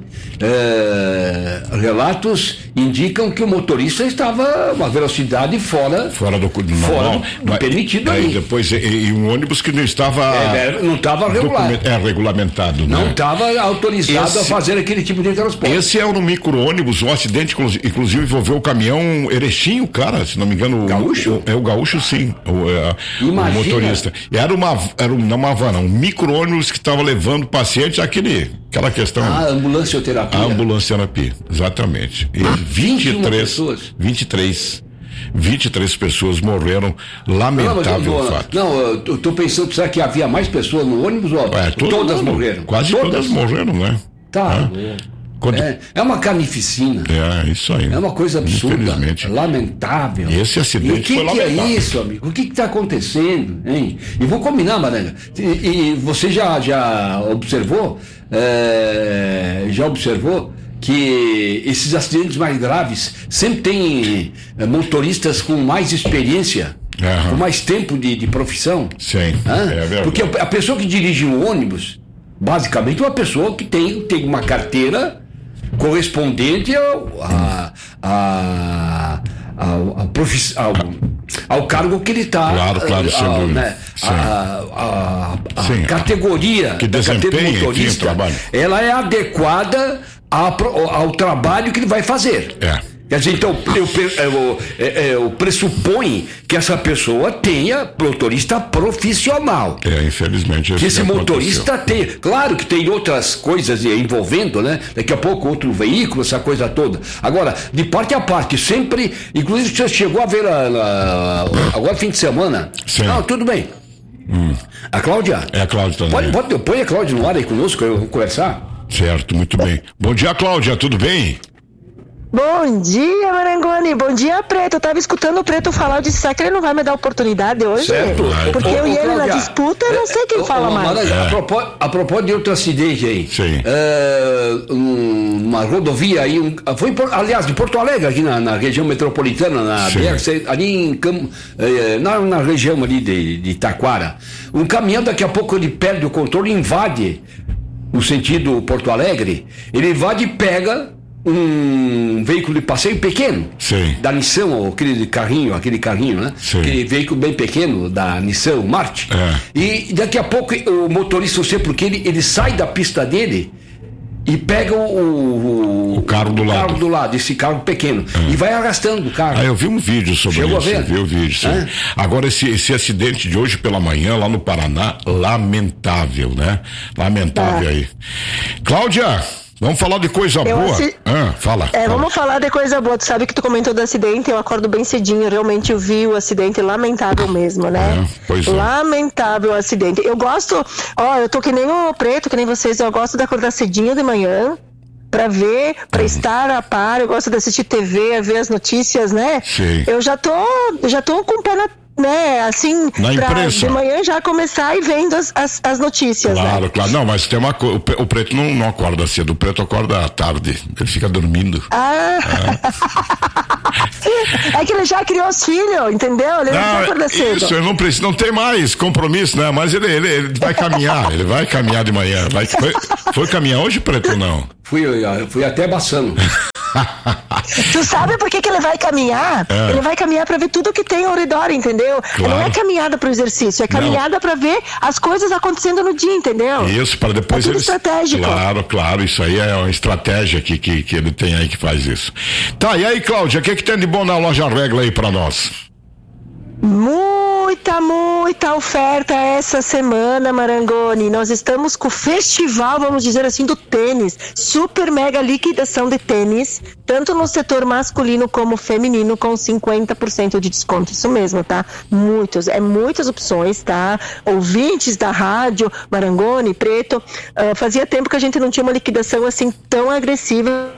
é, relatos indicam que o motorista estava a uma velocidade fora, fora do, do, fora do, do permitido aí, ali. Depois, e, e um ônibus que não estava é, não estava regular. É, regulamentado. Não né? estava autorizado esse, a fazer aquele tipo de transporte. Esse é um micro-ônibus, um acidente inclusive envolveu o caminhão Erechim, cara, se não me engano. Gaúcho? O, é o Gaúcho, sim. O, é, Imagina. o motorista. Era uma, era uma, uma van, um micro-ônibus que estava levando o paciente àquele, aquela questão. A ambulancioterapia. A ambulancioterapia, exatamente. E vinte e três pessoas. vinte e três. vinte e três pessoas morreram, lamentável não, não, fato. Não, eu tô pensando, será que havia mais pessoas no ônibus? Ou é, todas mundo, morreram? Quase todas, todas morreram, né? Tá. É. Quando... É, é uma carnificina. É, isso aí. É uma coisa absurda. Infelizmente. Lamentável. Esse acidente e que foi que lamentável. É isso, amigo? O que está acontecendo, hein? E vou combinar, Maranga. E, e você já, já observou, é, já observou que esses acidentes mais graves sempre tem é, motoristas com mais experiência, uhum. com mais tempo de, de profissão. Sim, Hã? é verdade. Porque a pessoa que dirige um ônibus, basicamente é uma pessoa que tem, tem uma carteira correspondente ao, a, a, ao, ao, profiss, ao, ao cargo que ele está. Claro, claro, sem ao, dúvida. Né, a, a, a, Sim, a categoria que da carteira de motorista, enfim, ela é adequada ao, ao trabalho que ele vai fazer. É. Quer dizer, então, eu, eu, eu, eu pressupõe que essa pessoa tenha motorista profissional. É, infelizmente. Que esse motorista tem. Claro que tem outras coisas envolvendo, né? Daqui a pouco outro veículo, essa coisa toda. Agora, de parte a parte, sempre. Inclusive, você chegou a ver a, a, agora fim de semana. Sim. Não, tudo bem. Hum. A Cláudia? É a Cláudia também. Pode, pode, põe a Cláudia no ar aí conosco, eu vou conversar. Certo, muito bem. Bom dia, Cláudia, tudo bem? Bom dia, Marangoni. Bom dia, Preto. Eu tava escutando o Preto falar, eu disse, será que ele não vai me dar oportunidade hoje? Certo. Porque Ô, eu ô, e ele Cláudia, na disputa, eu não sei quem ô, fala ô, mais. Maranga, a, propósito, a propósito de outro acidente aí. Sim. É, uma rodovia aí, um, foi em, aliás, de Porto Alegre, aqui na, na região metropolitana, na B R, ali em Cam, é, na, na região ali de, de Taquara. Um caminhão, daqui a pouco, ele perde o controle e invade no sentido Porto Alegre. Ele invade e pega um veículo de passeio pequeno. Sim. Da Nissan, aquele carrinho, aquele carrinho, né? Sim. Aquele veículo bem pequeno da Nissan, o Marte. É. E daqui a pouco o motorista, não sei porque, ele, ele sai da pista dele e pega o, o, o carro do o lado. carro do lado, esse carro pequeno, é. e vai arrastando o carro. Ah, eu vi um vídeo sobre Chegou isso. A ver? Vi o vídeo, sim. É. Agora, esse, esse acidente de hoje pela manhã, lá no Paraná, lamentável, né? Lamentável é. aí. Cláudia, vamos falar de coisa eu boa? Assi... Ah, fala. É, fala. vamos falar de coisa boa. Tu sabe que tu comentou do acidente, eu acordo bem cedinho, realmente eu vi o acidente, lamentável mesmo, né? É, pois é. Lamentável o acidente. Eu gosto, ó, eu tô que nem o Preto, que nem vocês, eu gosto de acordar cedinho de manhã, pra ver, pra uhum. estar a par, eu gosto de assistir T V, ver as notícias, né? Sim. Eu já tô, já tô com o pé na né, assim, na pra imprensa. de manhã já começar e vendo as, as, as notícias, claro, né? Claro, não, mas tem uma coisa, o Preto não, não acorda cedo, o Preto acorda à tarde, ele fica dormindo. Ah! É, é que ele já criou os filhos, entendeu? Ele não, não acorda cedo. Isso, ele não precisa, não tem mais compromisso, né? Mas ele, ele, ele vai caminhar, ele vai caminhar de manhã. Vai, foi, foi caminhar hoje, Preto, ou não? Fui, fui até Baçano. Tu sabe por que, que ele vai caminhar? É. Ele vai caminhar pra ver tudo que tem ao redor, entendeu? Claro. Não é caminhada pro exercício, é caminhada para ver as coisas acontecendo no dia, entendeu? Isso, para depois é tudo eles... estratégico. Claro, claro, isso aí é uma estratégia que, que, que ele tem aí que faz isso. Tá, e aí, Cláudia, o que que tem de bom na loja Regla aí pra nós? Muita, muita oferta essa semana, Marangoni. Nós estamos com o festival, vamos dizer assim, do tênis. Super mega liquidação de tênis, tanto no setor masculino como feminino, com cinquenta por cento de desconto. Isso mesmo, tá? Muitos, é muitas opções, tá? Ouvintes da rádio, Marangoni, Preto, uh, fazia tempo que a gente não tinha uma liquidação assim tão agressiva.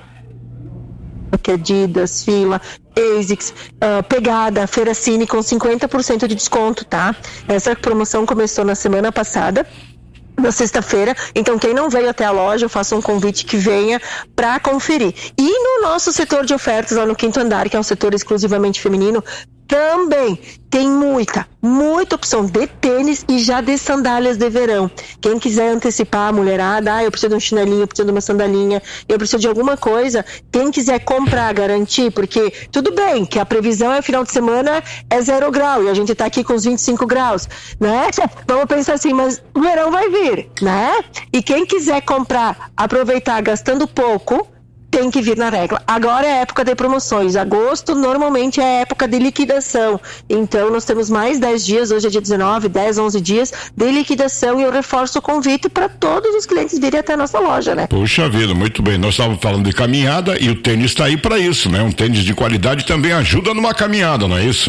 Adidas, Fila, ASICS, uh, Pegada, Feira Cine com cinquenta por cento de desconto, tá? Essa promoção começou na semana passada, na sexta-feira, então quem não veio até a loja, eu faço um convite que venha para conferir. E no nosso setor de ofertas, lá no quinto andar, que é um setor exclusivamente feminino, também tem muita, muita opção de tênis e já de sandálias de verão. Quem quiser antecipar a mulherada, ah, eu preciso de um chinelinho, eu preciso de uma sandalinha, eu preciso de alguma coisa, quem quiser comprar, garantir, porque tudo bem que a previsão é final de semana é zero grau e a gente tá aqui com os vinte e cinco graus, né? Vamos pensar assim, mas o verão vai vir, né? E quem quiser comprar, aproveitar gastando pouco, tem que vir na Regla. Agora é época de promoções. Agosto normalmente é época de liquidação. Então nós temos mais dez dias, hoje é dia dezenove, dez, onze dias de liquidação e eu reforço o convite para todos os clientes virem até a nossa loja, né? Puxa vida, muito bem. Nós estávamos falando de caminhada e o tênis está aí para isso, né? Um tênis de qualidade também ajuda numa caminhada, não é isso?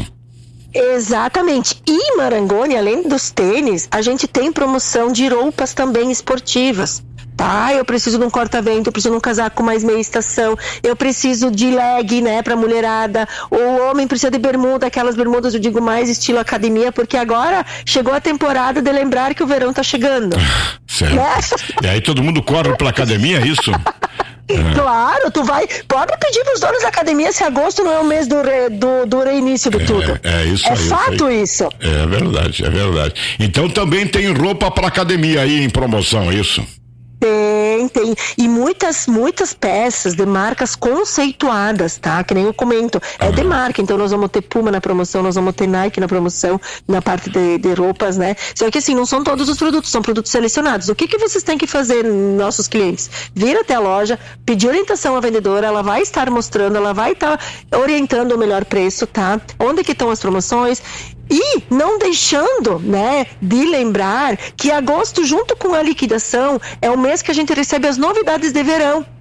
Exatamente. E Marangoni, além dos tênis, a gente tem promoção de roupas também esportivas. Tá, eu preciso de um corta-vento, eu preciso de um casaco com mais meia estação, eu preciso de leg, né, pra mulherada, o homem precisa de bermuda, aquelas bermudas, eu digo mais estilo academia, porque agora chegou a temporada de lembrar que o verão tá chegando. Certo. Né? E aí todo mundo corre pra academia, é isso? É. Claro, tu vai, pode pedir pros donos da academia se agosto não é o mês do, re, do, do reinício de é, tudo. É isso É aí, fato isso. Aí. É verdade, é verdade. Então também tem roupa pra academia aí em promoção, é isso? Tem, tem. E muitas, muitas peças de marcas conceituadas, tá? Que nem eu comento. É de marca, então nós vamos ter Puma na promoção, nós vamos ter Nike na promoção, na parte de, de roupas, né? Só que assim, não são todos os produtos, são produtos selecionados. O que que vocês têm que fazer, nossos clientes? Vir até a loja, pedir orientação à vendedora, ela vai estar mostrando, ela vai estar orientando o melhor preço, tá? Onde que estão as promoções? E não deixando, né, de lembrar que agosto, junto com a liquidação, é o mês que a gente recebe as novidades de verão.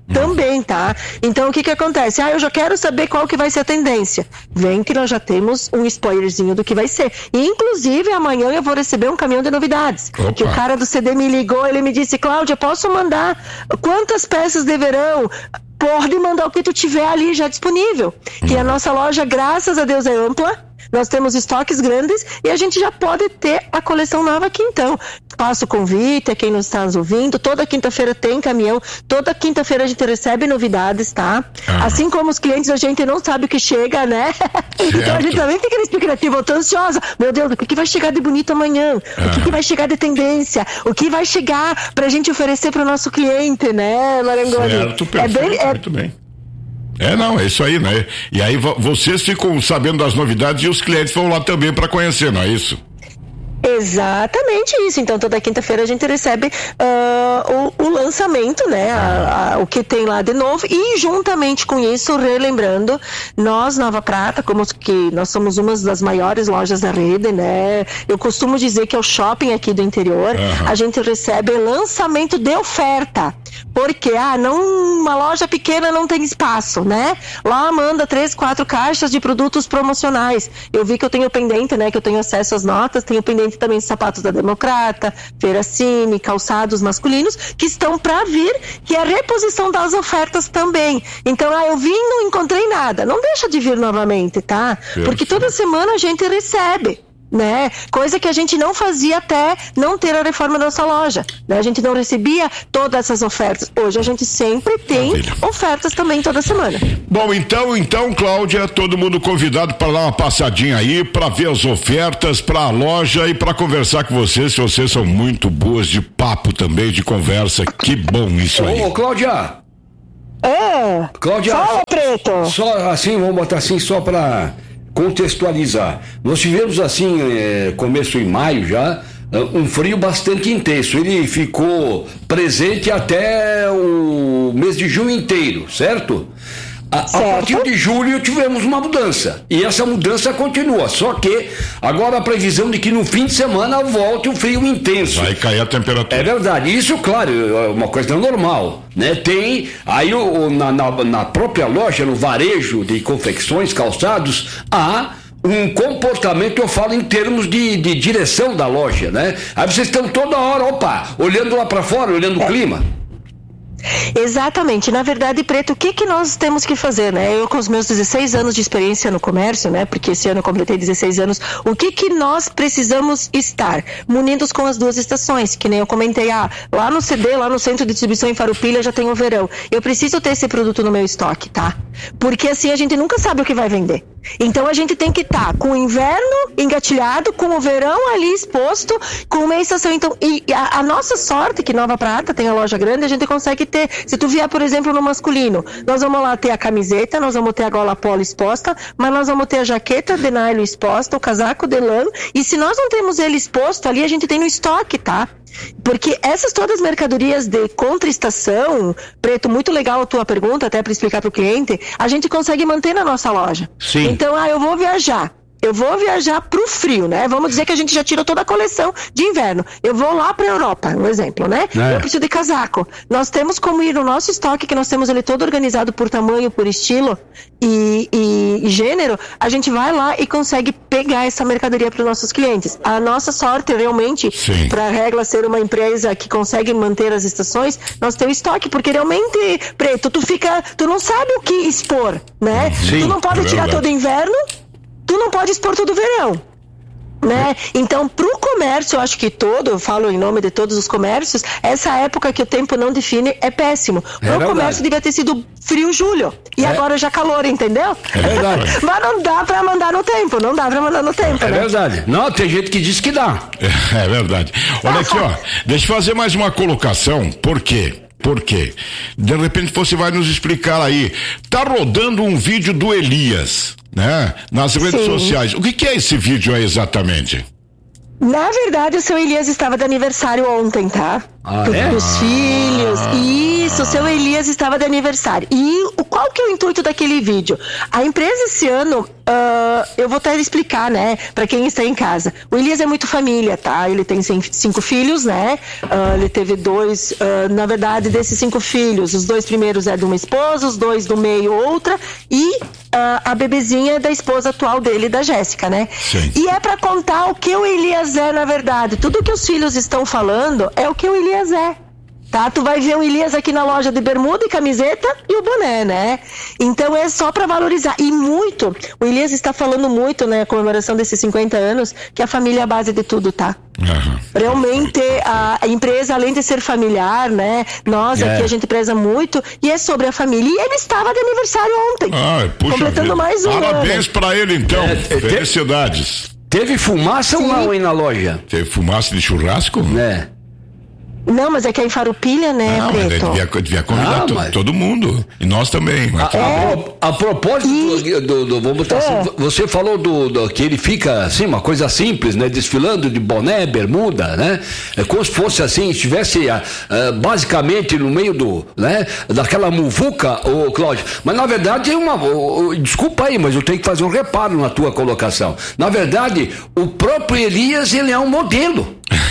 Também, tá? Então, o que que acontece? Ah, eu já quero saber qual que vai ser a tendência. Vem que nós já temos um spoilerzinho do que vai ser. E, inclusive, amanhã eu vou receber um caminhão de novidades. Opa. Que o cara do C D me ligou, ele me disse, Cláudia, posso mandar quantas peças de verão? Pode mandar o que tu tiver ali já disponível. Hum. Que a nossa loja, graças a Deus, é ampla. Nós temos estoques grandes e a gente já pode ter a coleção nova aqui então. Passo o convite a quem nos está nos ouvindo. Toda quinta-feira tem caminhão. Toda quinta-feira a gente recebe novidades, tá? Ah. Assim como os clientes, a gente não sabe o que chega, né? Então a gente também fica na expectativa, eu tô ansiosa. Meu Deus, o que, que vai chegar de bonito amanhã? Ah. O que, que vai chegar de tendência? O que vai chegar pra gente oferecer pro nosso cliente, né, Marangoni? Certo, perfeito, é bem, é... muito bem. É, não, é isso aí, né? E aí vocês ficam sabendo das novidades e os clientes vão lá também para conhecer, não é isso? Exatamente isso. Então, toda quinta-feira a gente recebe uh, o, o lançamento, né? A, a, o que tem lá de novo. E, juntamente com isso, relembrando, nós, Nova Prata, como que nós somos uma das maiores lojas da rede, né? Eu costumo dizer que é o shopping aqui do interior. Uhum. A gente recebe lançamento de oferta. Porque, ah, não, uma loja pequena não tem espaço, né? Lá manda três, quatro caixas de produtos promocionais. Eu vi que eu tenho pendente, né? Que eu tenho acesso às notas, tenho pendente também sapatos da Democrata, Feira Cine, calçados masculinos, que estão para vir, que é a reposição das ofertas também. Então, ah, eu vim e não encontrei nada. Não deixa de vir novamente, tá? Porque toda semana a gente recebe. Né? Coisa que a gente não fazia até não ter a reforma da nossa loja, né? A gente não recebia todas essas ofertas. Hoje a gente sempre tem Maravilha. Ofertas também toda semana. Bom, então, então, Cláudia, todo mundo convidado para dar uma passadinha aí, para ver as ofertas, para a loja e para conversar com vocês, se vocês são muito boas de papo também, de conversa. Que bom isso aí. Ô, Cláudia. É. Cláudia. Fala, Preto. Só assim, vamos botar assim, só para contextualizar. Nós tivemos assim, é, começo em maio já, um frio bastante intenso. Ele ficou presente até o mês de junho inteiro, certo? A, a partir de julho tivemos uma mudança. E essa mudança continua. Só que agora a previsão de que no fim de semana volte o frio intenso. Vai cair a temperatura. É verdade. Isso, claro, é uma coisa normal, né? Tem aí o, na, na, na própria loja, no varejo de confecções, calçados, há um comportamento, eu falo em termos de, de direção da loja, né? Aí vocês estão toda hora, opa, olhando lá para fora, olhando o clima. Exatamente, na verdade, Preto, o que que nós temos que fazer, né? Eu com os meus dezesseis anos de experiência no comércio, né? Porque esse ano eu completei dezesseis anos, o que que nós precisamos estar? Munidos com as duas estações, que nem eu comentei, ah, lá no C D, lá no centro de distribuição em Farroupilha já tem o verão. Eu preciso ter esse produto no meu estoque, tá? Porque assim a gente nunca sabe o que vai vender. Então a gente tem que estar tá com o inverno engatilhado, com o verão ali exposto, com uma estação. Então, e a, a nossa sorte, que Nova Prata tem a loja grande, a gente consegue ter. Se tu vier, por exemplo, no masculino, nós vamos lá ter a camiseta, nós vamos ter a gola polo exposta, mas nós vamos ter a jaqueta de nylon exposta, o casaco de lã, e se nós não temos ele exposto ali, a gente tem no estoque, tá? Porque essas todas as mercadorias de contra-estação, Preto, muito legal a tua pergunta, até para explicar para o cliente, a gente consegue manter na nossa loja. Sim. Então, ah, eu vou viajar. Eu vou viajar pro frio, né? Vamos dizer que a gente já tirou toda a coleção de inverno. Eu vou lá pra Europa, um exemplo, né? É. Eu preciso de casaco. Nós temos como ir no nosso estoque, que nós temos ele todo organizado por tamanho, por estilo e, e, e gênero. A gente vai lá e consegue pegar essa mercadoria para os nossos clientes. A nossa sorte, realmente, para a Regla ser uma empresa que consegue manter as estações, nós temos estoque, porque realmente, Preto, tu fica, tu não sabe o que expor, né? Sim, tu não pode é tirar verdade. todo inverno, tu não pode expor todo o verão, né? Então, pro comércio, eu acho que todo, eu falo em nome de todos os comércios, essa época que o tempo não define é péssimo. Pro É comércio devia ter sido frio julho, e É. agora já calor, entendeu? É verdade. Mas não dá pra mandar no tempo, não dá pra mandar no tempo, É né? verdade. Não, tem gente que diz que dá. É, é verdade. Olha aqui, ó, deixa eu fazer mais uma colocação, por quê? Por quê? De repente você vai nos explicar aí, tá rodando um vídeo do Elias, né? Nas redes Sim. sociais. O que que é esse vídeo aí exatamente? Na verdade, o seu Elias estava de aniversário ontem, tá? Ah, Porque é? os filhos. Isso, o seu Elias estava de aniversário. E o, qual que é o intuito daquele vídeo? A empresa esse ano, uh, eu vou até explicar, né? Pra quem está em casa. O Elias é muito família, tá? Ele tem cinco filhos, né? Uh, ele teve dois, uh, na verdade, desses cinco filhos, os dois primeiros é de uma esposa, os dois do meio outra e uh, a bebezinha é da esposa atual dele, da Jéssica, né? Sim. E é pra contar o que o Elias é, na verdade. Tudo que os filhos estão falando é o que o Elias é. Tá? Tu vai ver o Elias aqui na loja de bermuda e camiseta e o boné, né? Então é só pra valorizar. E muito, o Elias está falando muito, né, a comemoração desses cinquenta anos, que a família é a base de tudo, tá? Uhum. Realmente a, a empresa, além de ser familiar, né? Nós É. aqui a gente preza muito e é sobre a família. E ele estava de aniversário ontem. Ai, puxa completando vida. mais um Parabéns ano. pra ele, então. É, é, Felicidades. Teve fumaça ou não aí na loja? Teve fumaça de churrasco? É. Não, mas é que é em Farroupilha, né, Não, mas Preto? devia, devia convidar Ah, to- mas- todo mundo. E nós também. Mas A, a pro- a propósito do, do, do- vamos botar assim, você falou do, do- que ele fica assim, uma coisa simples, né? Desfilando de boné, bermuda, né? É como se fosse assim, estivesse ah, ah, basicamente no meio do, né? Daquela muvuca, ô Cláudio. Mas na verdade é uma, ô, ô, desculpa aí, mas eu tenho que fazer um reparo na tua colocação. Na verdade, o próprio Elias, ele é um modelo.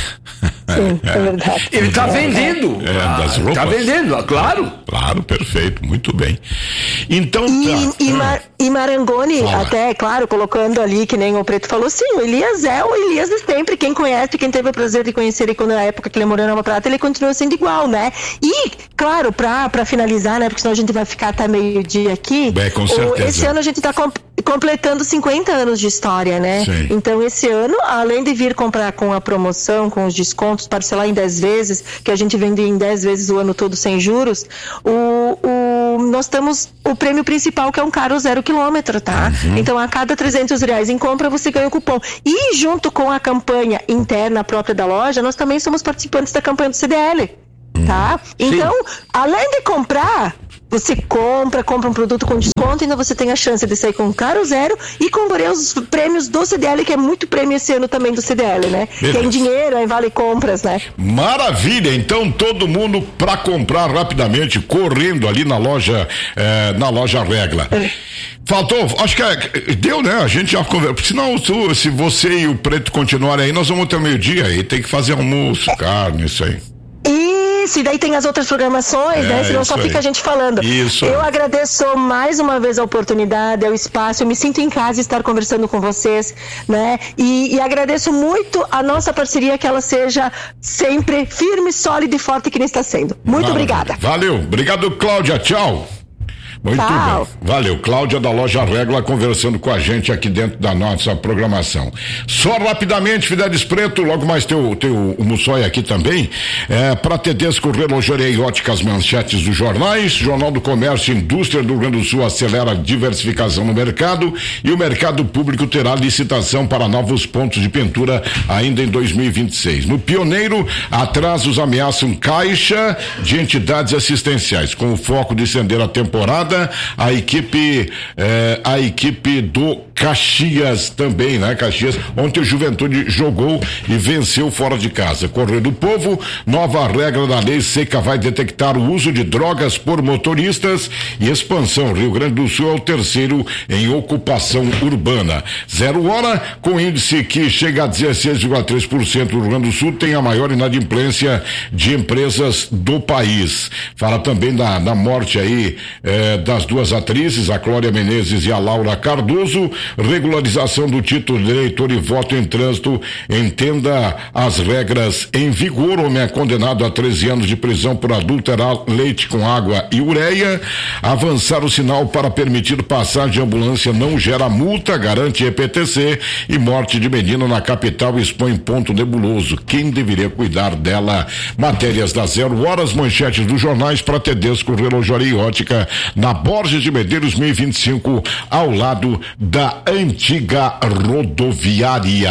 Sim, é verdade. Ele está vendendo. É, das roupas. Está vendendo, claro. Claro, perfeito, muito bem. Então E, tá. e, Mar- e Marangoni, Fala. até, claro, colocando ali, que nem o Preto falou, sim, o Elias é o Elias de sempre. Quem conhece, quem teve o prazer de conhecer ele quando na época que ele morou em Nova Prata, ele continua sendo igual, né? E, claro, pra, pra finalizar, né, porque senão a gente vai ficar até meio-dia aqui. Bem, com o- certeza. Esse ano a gente tá com- completando cinquenta anos de história, né? Sim. Então, esse ano, além de vir comprar com a promoção, com os descontos, parcelar em dez vezes, que a gente vende em dez vezes o ano todo sem juros, o, o, nós temos o prêmio principal, que é um carro zero quilômetro, tá? Uhum. Então, a cada trezentos reais em compra, você ganha o cupom. E junto com a campanha interna própria da loja, nós também somos participantes da campanha do C D L, tá? Então, além de comprar, você compra, compra um produto com desconto, ainda você tem a chance de sair com um carro zero e concorrer aos prêmios do C D L, que é muito prêmio esse ano também do C D L, né? Beleza. Que é em dinheiro, é em vale compras, né? Maravilha, então todo mundo para comprar rapidamente, correndo ali na loja, eh, na loja Regla. Faltou, acho que é, deu, né? A gente já conversou. Senão, tu, se você e o Preto continuarem aí, nós vamos ter meio-dia aí, tem que fazer almoço, carne, isso aí. Isso, e daí tem as outras programações, É, né? Senão isso só fica aí. a gente falando. Isso. Eu agradeço mais uma vez a oportunidade, o espaço, eu me sinto em casa estar conversando com vocês, né? E, e agradeço muito a nossa parceria, que ela seja sempre firme, sólida e forte, que nem está sendo. Muito Maravilha. obrigada. Valeu, obrigado, Cláudia, tchau. Muito Tchau. bem. Valeu, Cláudia da loja Regla conversando com a gente aqui dentro da nossa programação. Só rapidamente, Fidelis Preto, logo mais tem o, tem o, o Mussói aqui também, é, para Tedesco Relojoaria e Óticas, manchetes dos jornais, Jornal do Comércio e Indústria do Rio Grande do Sul acelera a diversificação no mercado e o mercado público terá licitação para novos pontos de pintura ainda em dois mil e vinte e seis. No Pioneiro, atrasos ameaçam caixa de entidades assistenciais, com o foco de estender a temporada. A equipe, eh, a equipe do Caxias também, né? Caxias, ontem o Juventude jogou e venceu fora de casa. Correio do Povo, nova regra da lei seca vai detectar o uso de drogas por motoristas e expansão. Rio Grande do Sul é o terceiro em ocupação urbana. Zero hora, com índice que chega a dezesseis vírgula três por cento. O Rio Grande do Sul tem a maior inadimplência de empresas do país. Fala também da, da morte aí, eh, das duas atrizes, a Clória Menezes e a Laura Cardoso. Regularização do título de eleitor e voto em trânsito. Entenda as regras em vigor. Homem é condenado a treze anos de prisão por adulterar leite com água e ureia. Avançar o sinal para permitir passagem de ambulância não gera multa, garante E P T C. E morte de menina na capital expõe ponto nebuloso. Quem deveria cuidar dela? Matérias da Zero Horas, manchetes dos jornais para Tedesco Relojoaria e Ótica, na Borges de Medeiros mil e vinte e cinco, ao lado da antiga rodoviária.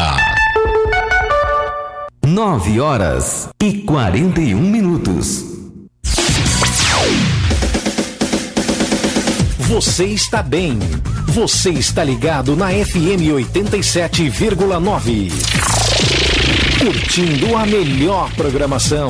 Nove horas e quarenta e um minutos. Você está bem. Você está ligado na F M oitenta e sete vírgula nove. curtindo a melhor programação.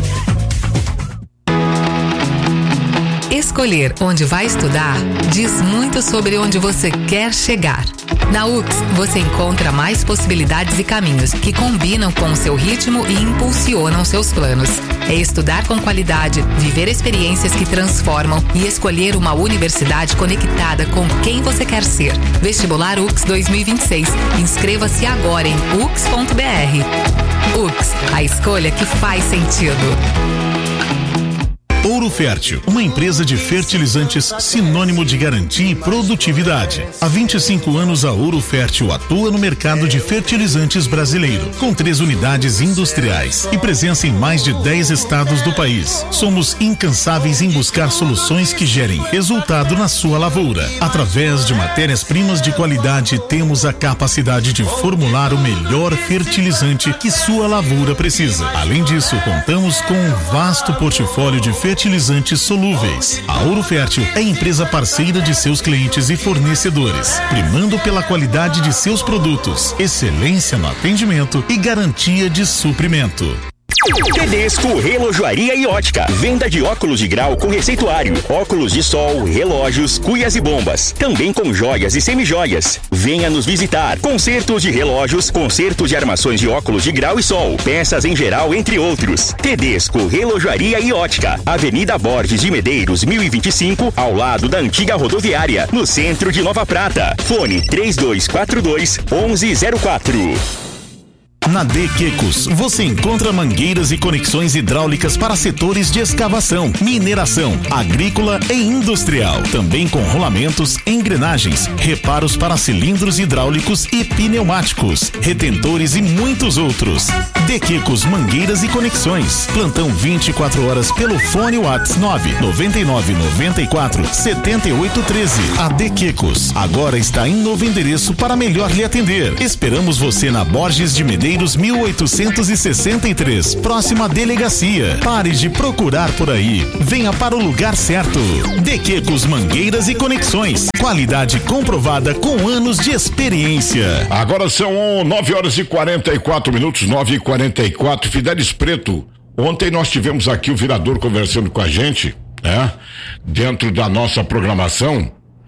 Escolher onde vai estudar diz muito sobre onde você quer chegar. Na U X, você encontra mais possibilidades e caminhos que combinam com o seu ritmo e impulsionam seus planos. É estudar com qualidade, viver experiências que transformam e escolher uma universidade conectada com quem você quer ser. Vestibular U X dois mil e vinte e seis. Inscreva-se agora em u x ponto b r. U X, a escolha que faz sentido. Ouro Fértil, uma empresa de fertilizantes sinônimo de garantia e produtividade. Há vinte e cinco anos a Ouro Fértil atua no mercado de fertilizantes brasileiro, com três unidades industriais e presença em mais de dez estados do país. Somos incansáveis em buscar soluções que gerem resultado na sua lavoura. Através de matérias-primas de qualidade, temos a capacidade de formular o melhor fertilizante que sua lavoura precisa. Além disso, contamos com um vasto portfólio de fertilizantes fertilizantes solúveis. A Ouro Fértil é empresa parceira de seus clientes e fornecedores, primando pela qualidade de seus produtos, excelência no atendimento e garantia de suprimento. Tedesco Relojoaria e Ótica. Venda de óculos de grau com receituário, óculos de sol, relógios, cuias e bombas. Também com joias e semijoias. Venha nos visitar. Consertos de relógios, consertos de armações de óculos de grau e sol, peças em geral, entre outros. Tedesco Relojoaria e Ótica. Avenida Borges de Medeiros, mil e vinte e cinco, ao lado da antiga rodoviária, no centro de Nova Prata. Fone três dois quatro dois, onze zero quatro. Na D Quecos, você encontra mangueiras e conexões hidráulicas para setores de escavação, mineração, agrícola e industrial. Também com rolamentos, engrenagens, reparos para cilindros hidráulicos e pneumáticos, retentores e muitos outros. D Quecos Mangueiras e Conexões. Plantão vinte e quatro horas pelo fone WhatsApp nove nove nove nove quatro sete oito um três. A D Quecos agora está em novo endereço para melhor lhe atender. Esperamos você na Borges de Medeiros mil oitocentos e sessenta e três, próxima delegacia. Pare de procurar por aí. Venha para o lugar certo. De Quecos Mangueiras e Conexões. Qualidade comprovada com anos de experiência. Agora são nove horas e quarenta e quatro minutos, nove e quarenta e quatro. Fidelis Preto, ontem nós tivemos aqui o vereador conversando com a gente, né? Dentro da nossa programação,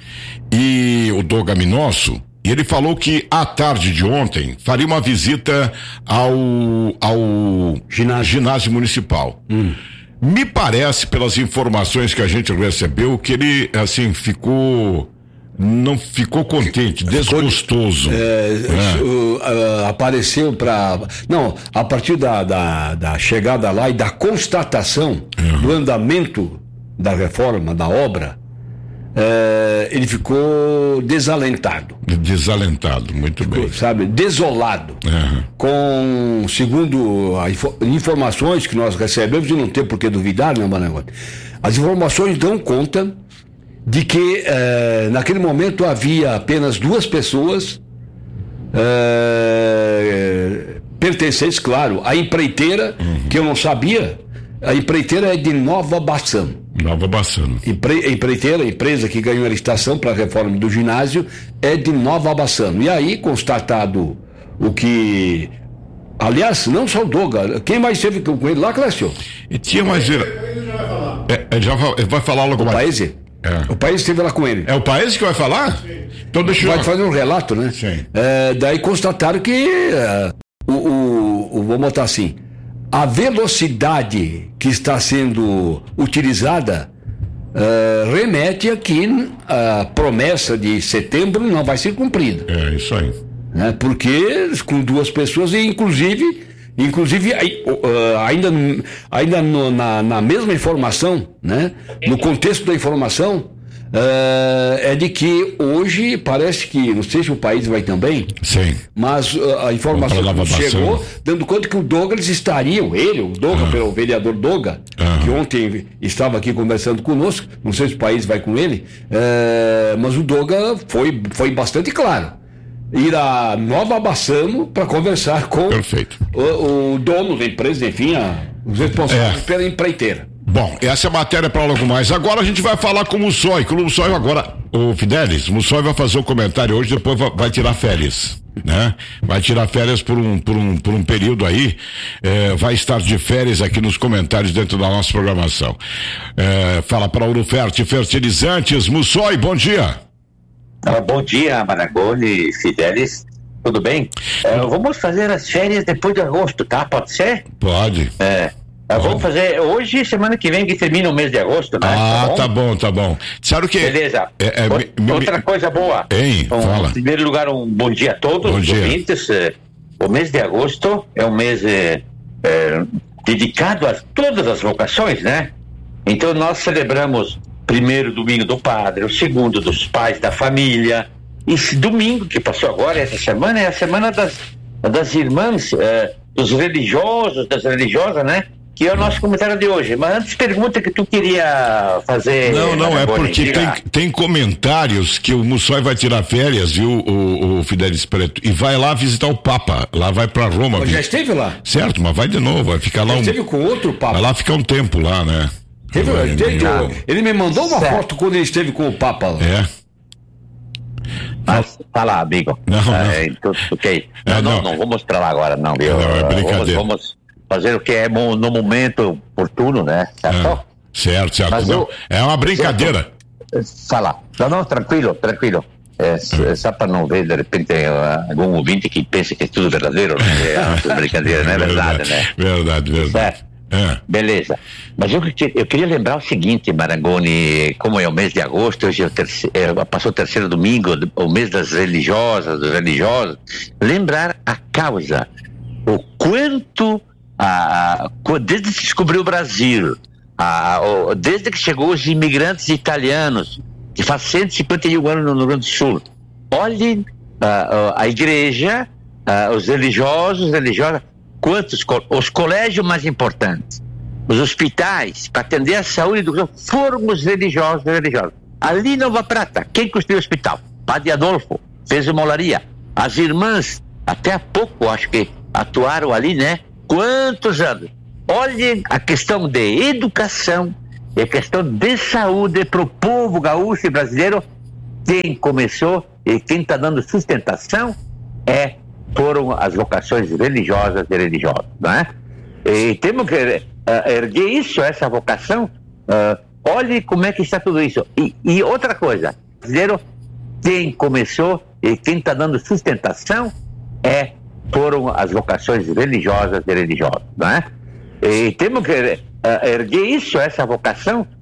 e o Doga Minosso. E ele falou que à tarde de ontem faria uma visita ao, ao ginásio, ginásio municipal. Hum. Me parece, pelas informações que a gente recebeu, que ele, assim, ficou, não ficou contente, desgostoso. É, é. Uh, uh, apareceu para, não, a partir da, da, da chegada lá e da constatação uhum. do andamento da reforma, da obra, É, ele ficou desalentado. Desalentado, muito ficou, bem. Sabe, desolado. Uhum. Com, segundo as informações que nós recebemos, e não tem por que duvidar, né, Marangote? As informações dão conta de que eh, naquele momento havia apenas duas pessoas eh, pertencentes, claro, à empreiteira, uhum. que eu não sabia. A empreiteira é de Nova Bassano. Nova Bassano. Empre, empreiteira, empresa que ganhou a licitação para a reforma do ginásio, é de Nova Bassano. E aí, constatado o que... Aliás, não só o Doga, quem mais esteve com ele lá, Clécio? E tinha mais... É, é, já vai, vai falar logo o mais. País? É. O País esteve lá com ele. É o País que vai falar? Sim. Então deixa eu... Vai fazer um relato, né? Sim. É, daí constataram que... É, o, o, o, vamos botar assim... A velocidade que está sendo utilizada uh, remete a que a promessa de setembro não vai ser cumprida. É, isso aí. Né? Porque com duas pessoas, e inclusive, inclusive uh, ainda, ainda no, na, na mesma informação, né? No contexto da informação, Uh, é de que hoje parece que, não sei se o País vai também, sim, mas uh, a informação que chegou dando conta que o Douglas estariam, ele, o Doga, ah. o vereador Doga, ah. que ontem estava aqui conversando conosco, não sei se o País vai com ele, uh, mas o Doga foi, foi bastante claro. Ir a Nova Bassano para conversar com o, o dono da empresa, enfim, a, os responsáveis é. pela empreiteira. Bom, essa é a matéria para logo mais. Agora a gente vai falar com o Mussói, que o Mussói agora, o Fidelis, o Mussói vai fazer o comentário hoje, depois vai, vai tirar férias. né? Vai tirar férias por um, por um, por um período aí, é, vai estar de férias aqui nos comentários dentro da nossa programação. É, fala para Uruferte Fertilizantes, Mussoi, bom dia. Ah, bom dia, Maragoni, Fidelis, tudo bem? É, vamos fazer as férias depois de agosto, tá? Pode ser? Pode. É. Vamos fazer hoje, semana que vem, que termina o mês de agosto, né? Ah, tá bom, tá bom. Tá bom. Sabe o que? Beleza. É, é, Outra me, coisa boa. Hein, um, fala. Em primeiro lugar, um bom dia a todos bom os dia. ouvintes. O mês de agosto é um mês é, é, dedicado a todas as vocações, né? Então nós celebramos primeiro domingo do padre, o segundo dos pais da família. E esse domingo que passou agora, essa semana, é a semana das, das irmãs, é, dos religiosos, das religiosas, né? Que é o nosso comentário de hoje. Mas antes, pergunta que tu queria fazer. Não, não, é porque tem, tem comentários que o Mussoi vai tirar férias, viu, o, o Fidelis Preto, e vai lá visitar o Papa. Lá vai pra Roma. Mas já esteve lá? Certo, mas vai de novo, vai ficar lá já um. Esteve com outro Papa. Vai lá ficar um tempo lá, né? Teve, vai, teve, eu... Ele me mandou uma certo. foto quando ele esteve com o Papa lá. É. Mas, fala, amigo. Não, não. É, então, ok. Não, é, não, não, não vou mostrar lá agora, não, viu? Não, é brincadeira. Vamos, vamos fazer o que é no momento oportuno, né? Certo? É. Certo, certo. Mas não, eu, é uma brincadeira. Fala. Não, não, tranquilo, tranquilo. É, é. Só para não ver, de repente, algum ouvinte que pensa que é tudo verdadeiro, né? É brincadeira, não é verdade, né? Verdade, verdade. Certo. É. Beleza. Mas eu, eu queria lembrar o seguinte, Marangoni, como é o mês de agosto, hoje é o terceiro, passou o terceiro domingo, o mês das religiosas, dos religiosos, lembrar a causa, o quanto, a, a, desde que se descobriu o Brasil, a, o, desde que chegou os imigrantes italianos, que faz cento e cinquenta e um anos no Rio Grande do Sul, olhem a, a igreja, a, os religiosos, religiosas, quantos, os colégios mais importantes, os hospitais, para atender a saúde do Rio, foram os religiosos religiosos. Ali em Nova Prata, quem construiu o hospital? Padre Adolfo, fez uma olaria. As irmãs, até há pouco, acho que atuaram ali, né? Quantos anos? Olhem a questão de educação e a questão de saúde para o povo gaúcho e brasileiro. Quem começou e quem está dando sustentação é foram as vocações religiosas e religiosas, né? E temos que uh, erguer isso, essa vocação. Uh, olhe como é que está tudo isso. E, e outra coisa, dizer, quem começou e quem está dando sustentação é foram as vocações religiosas e religiosas, né? E temos que uh, erguer isso, essa vocação.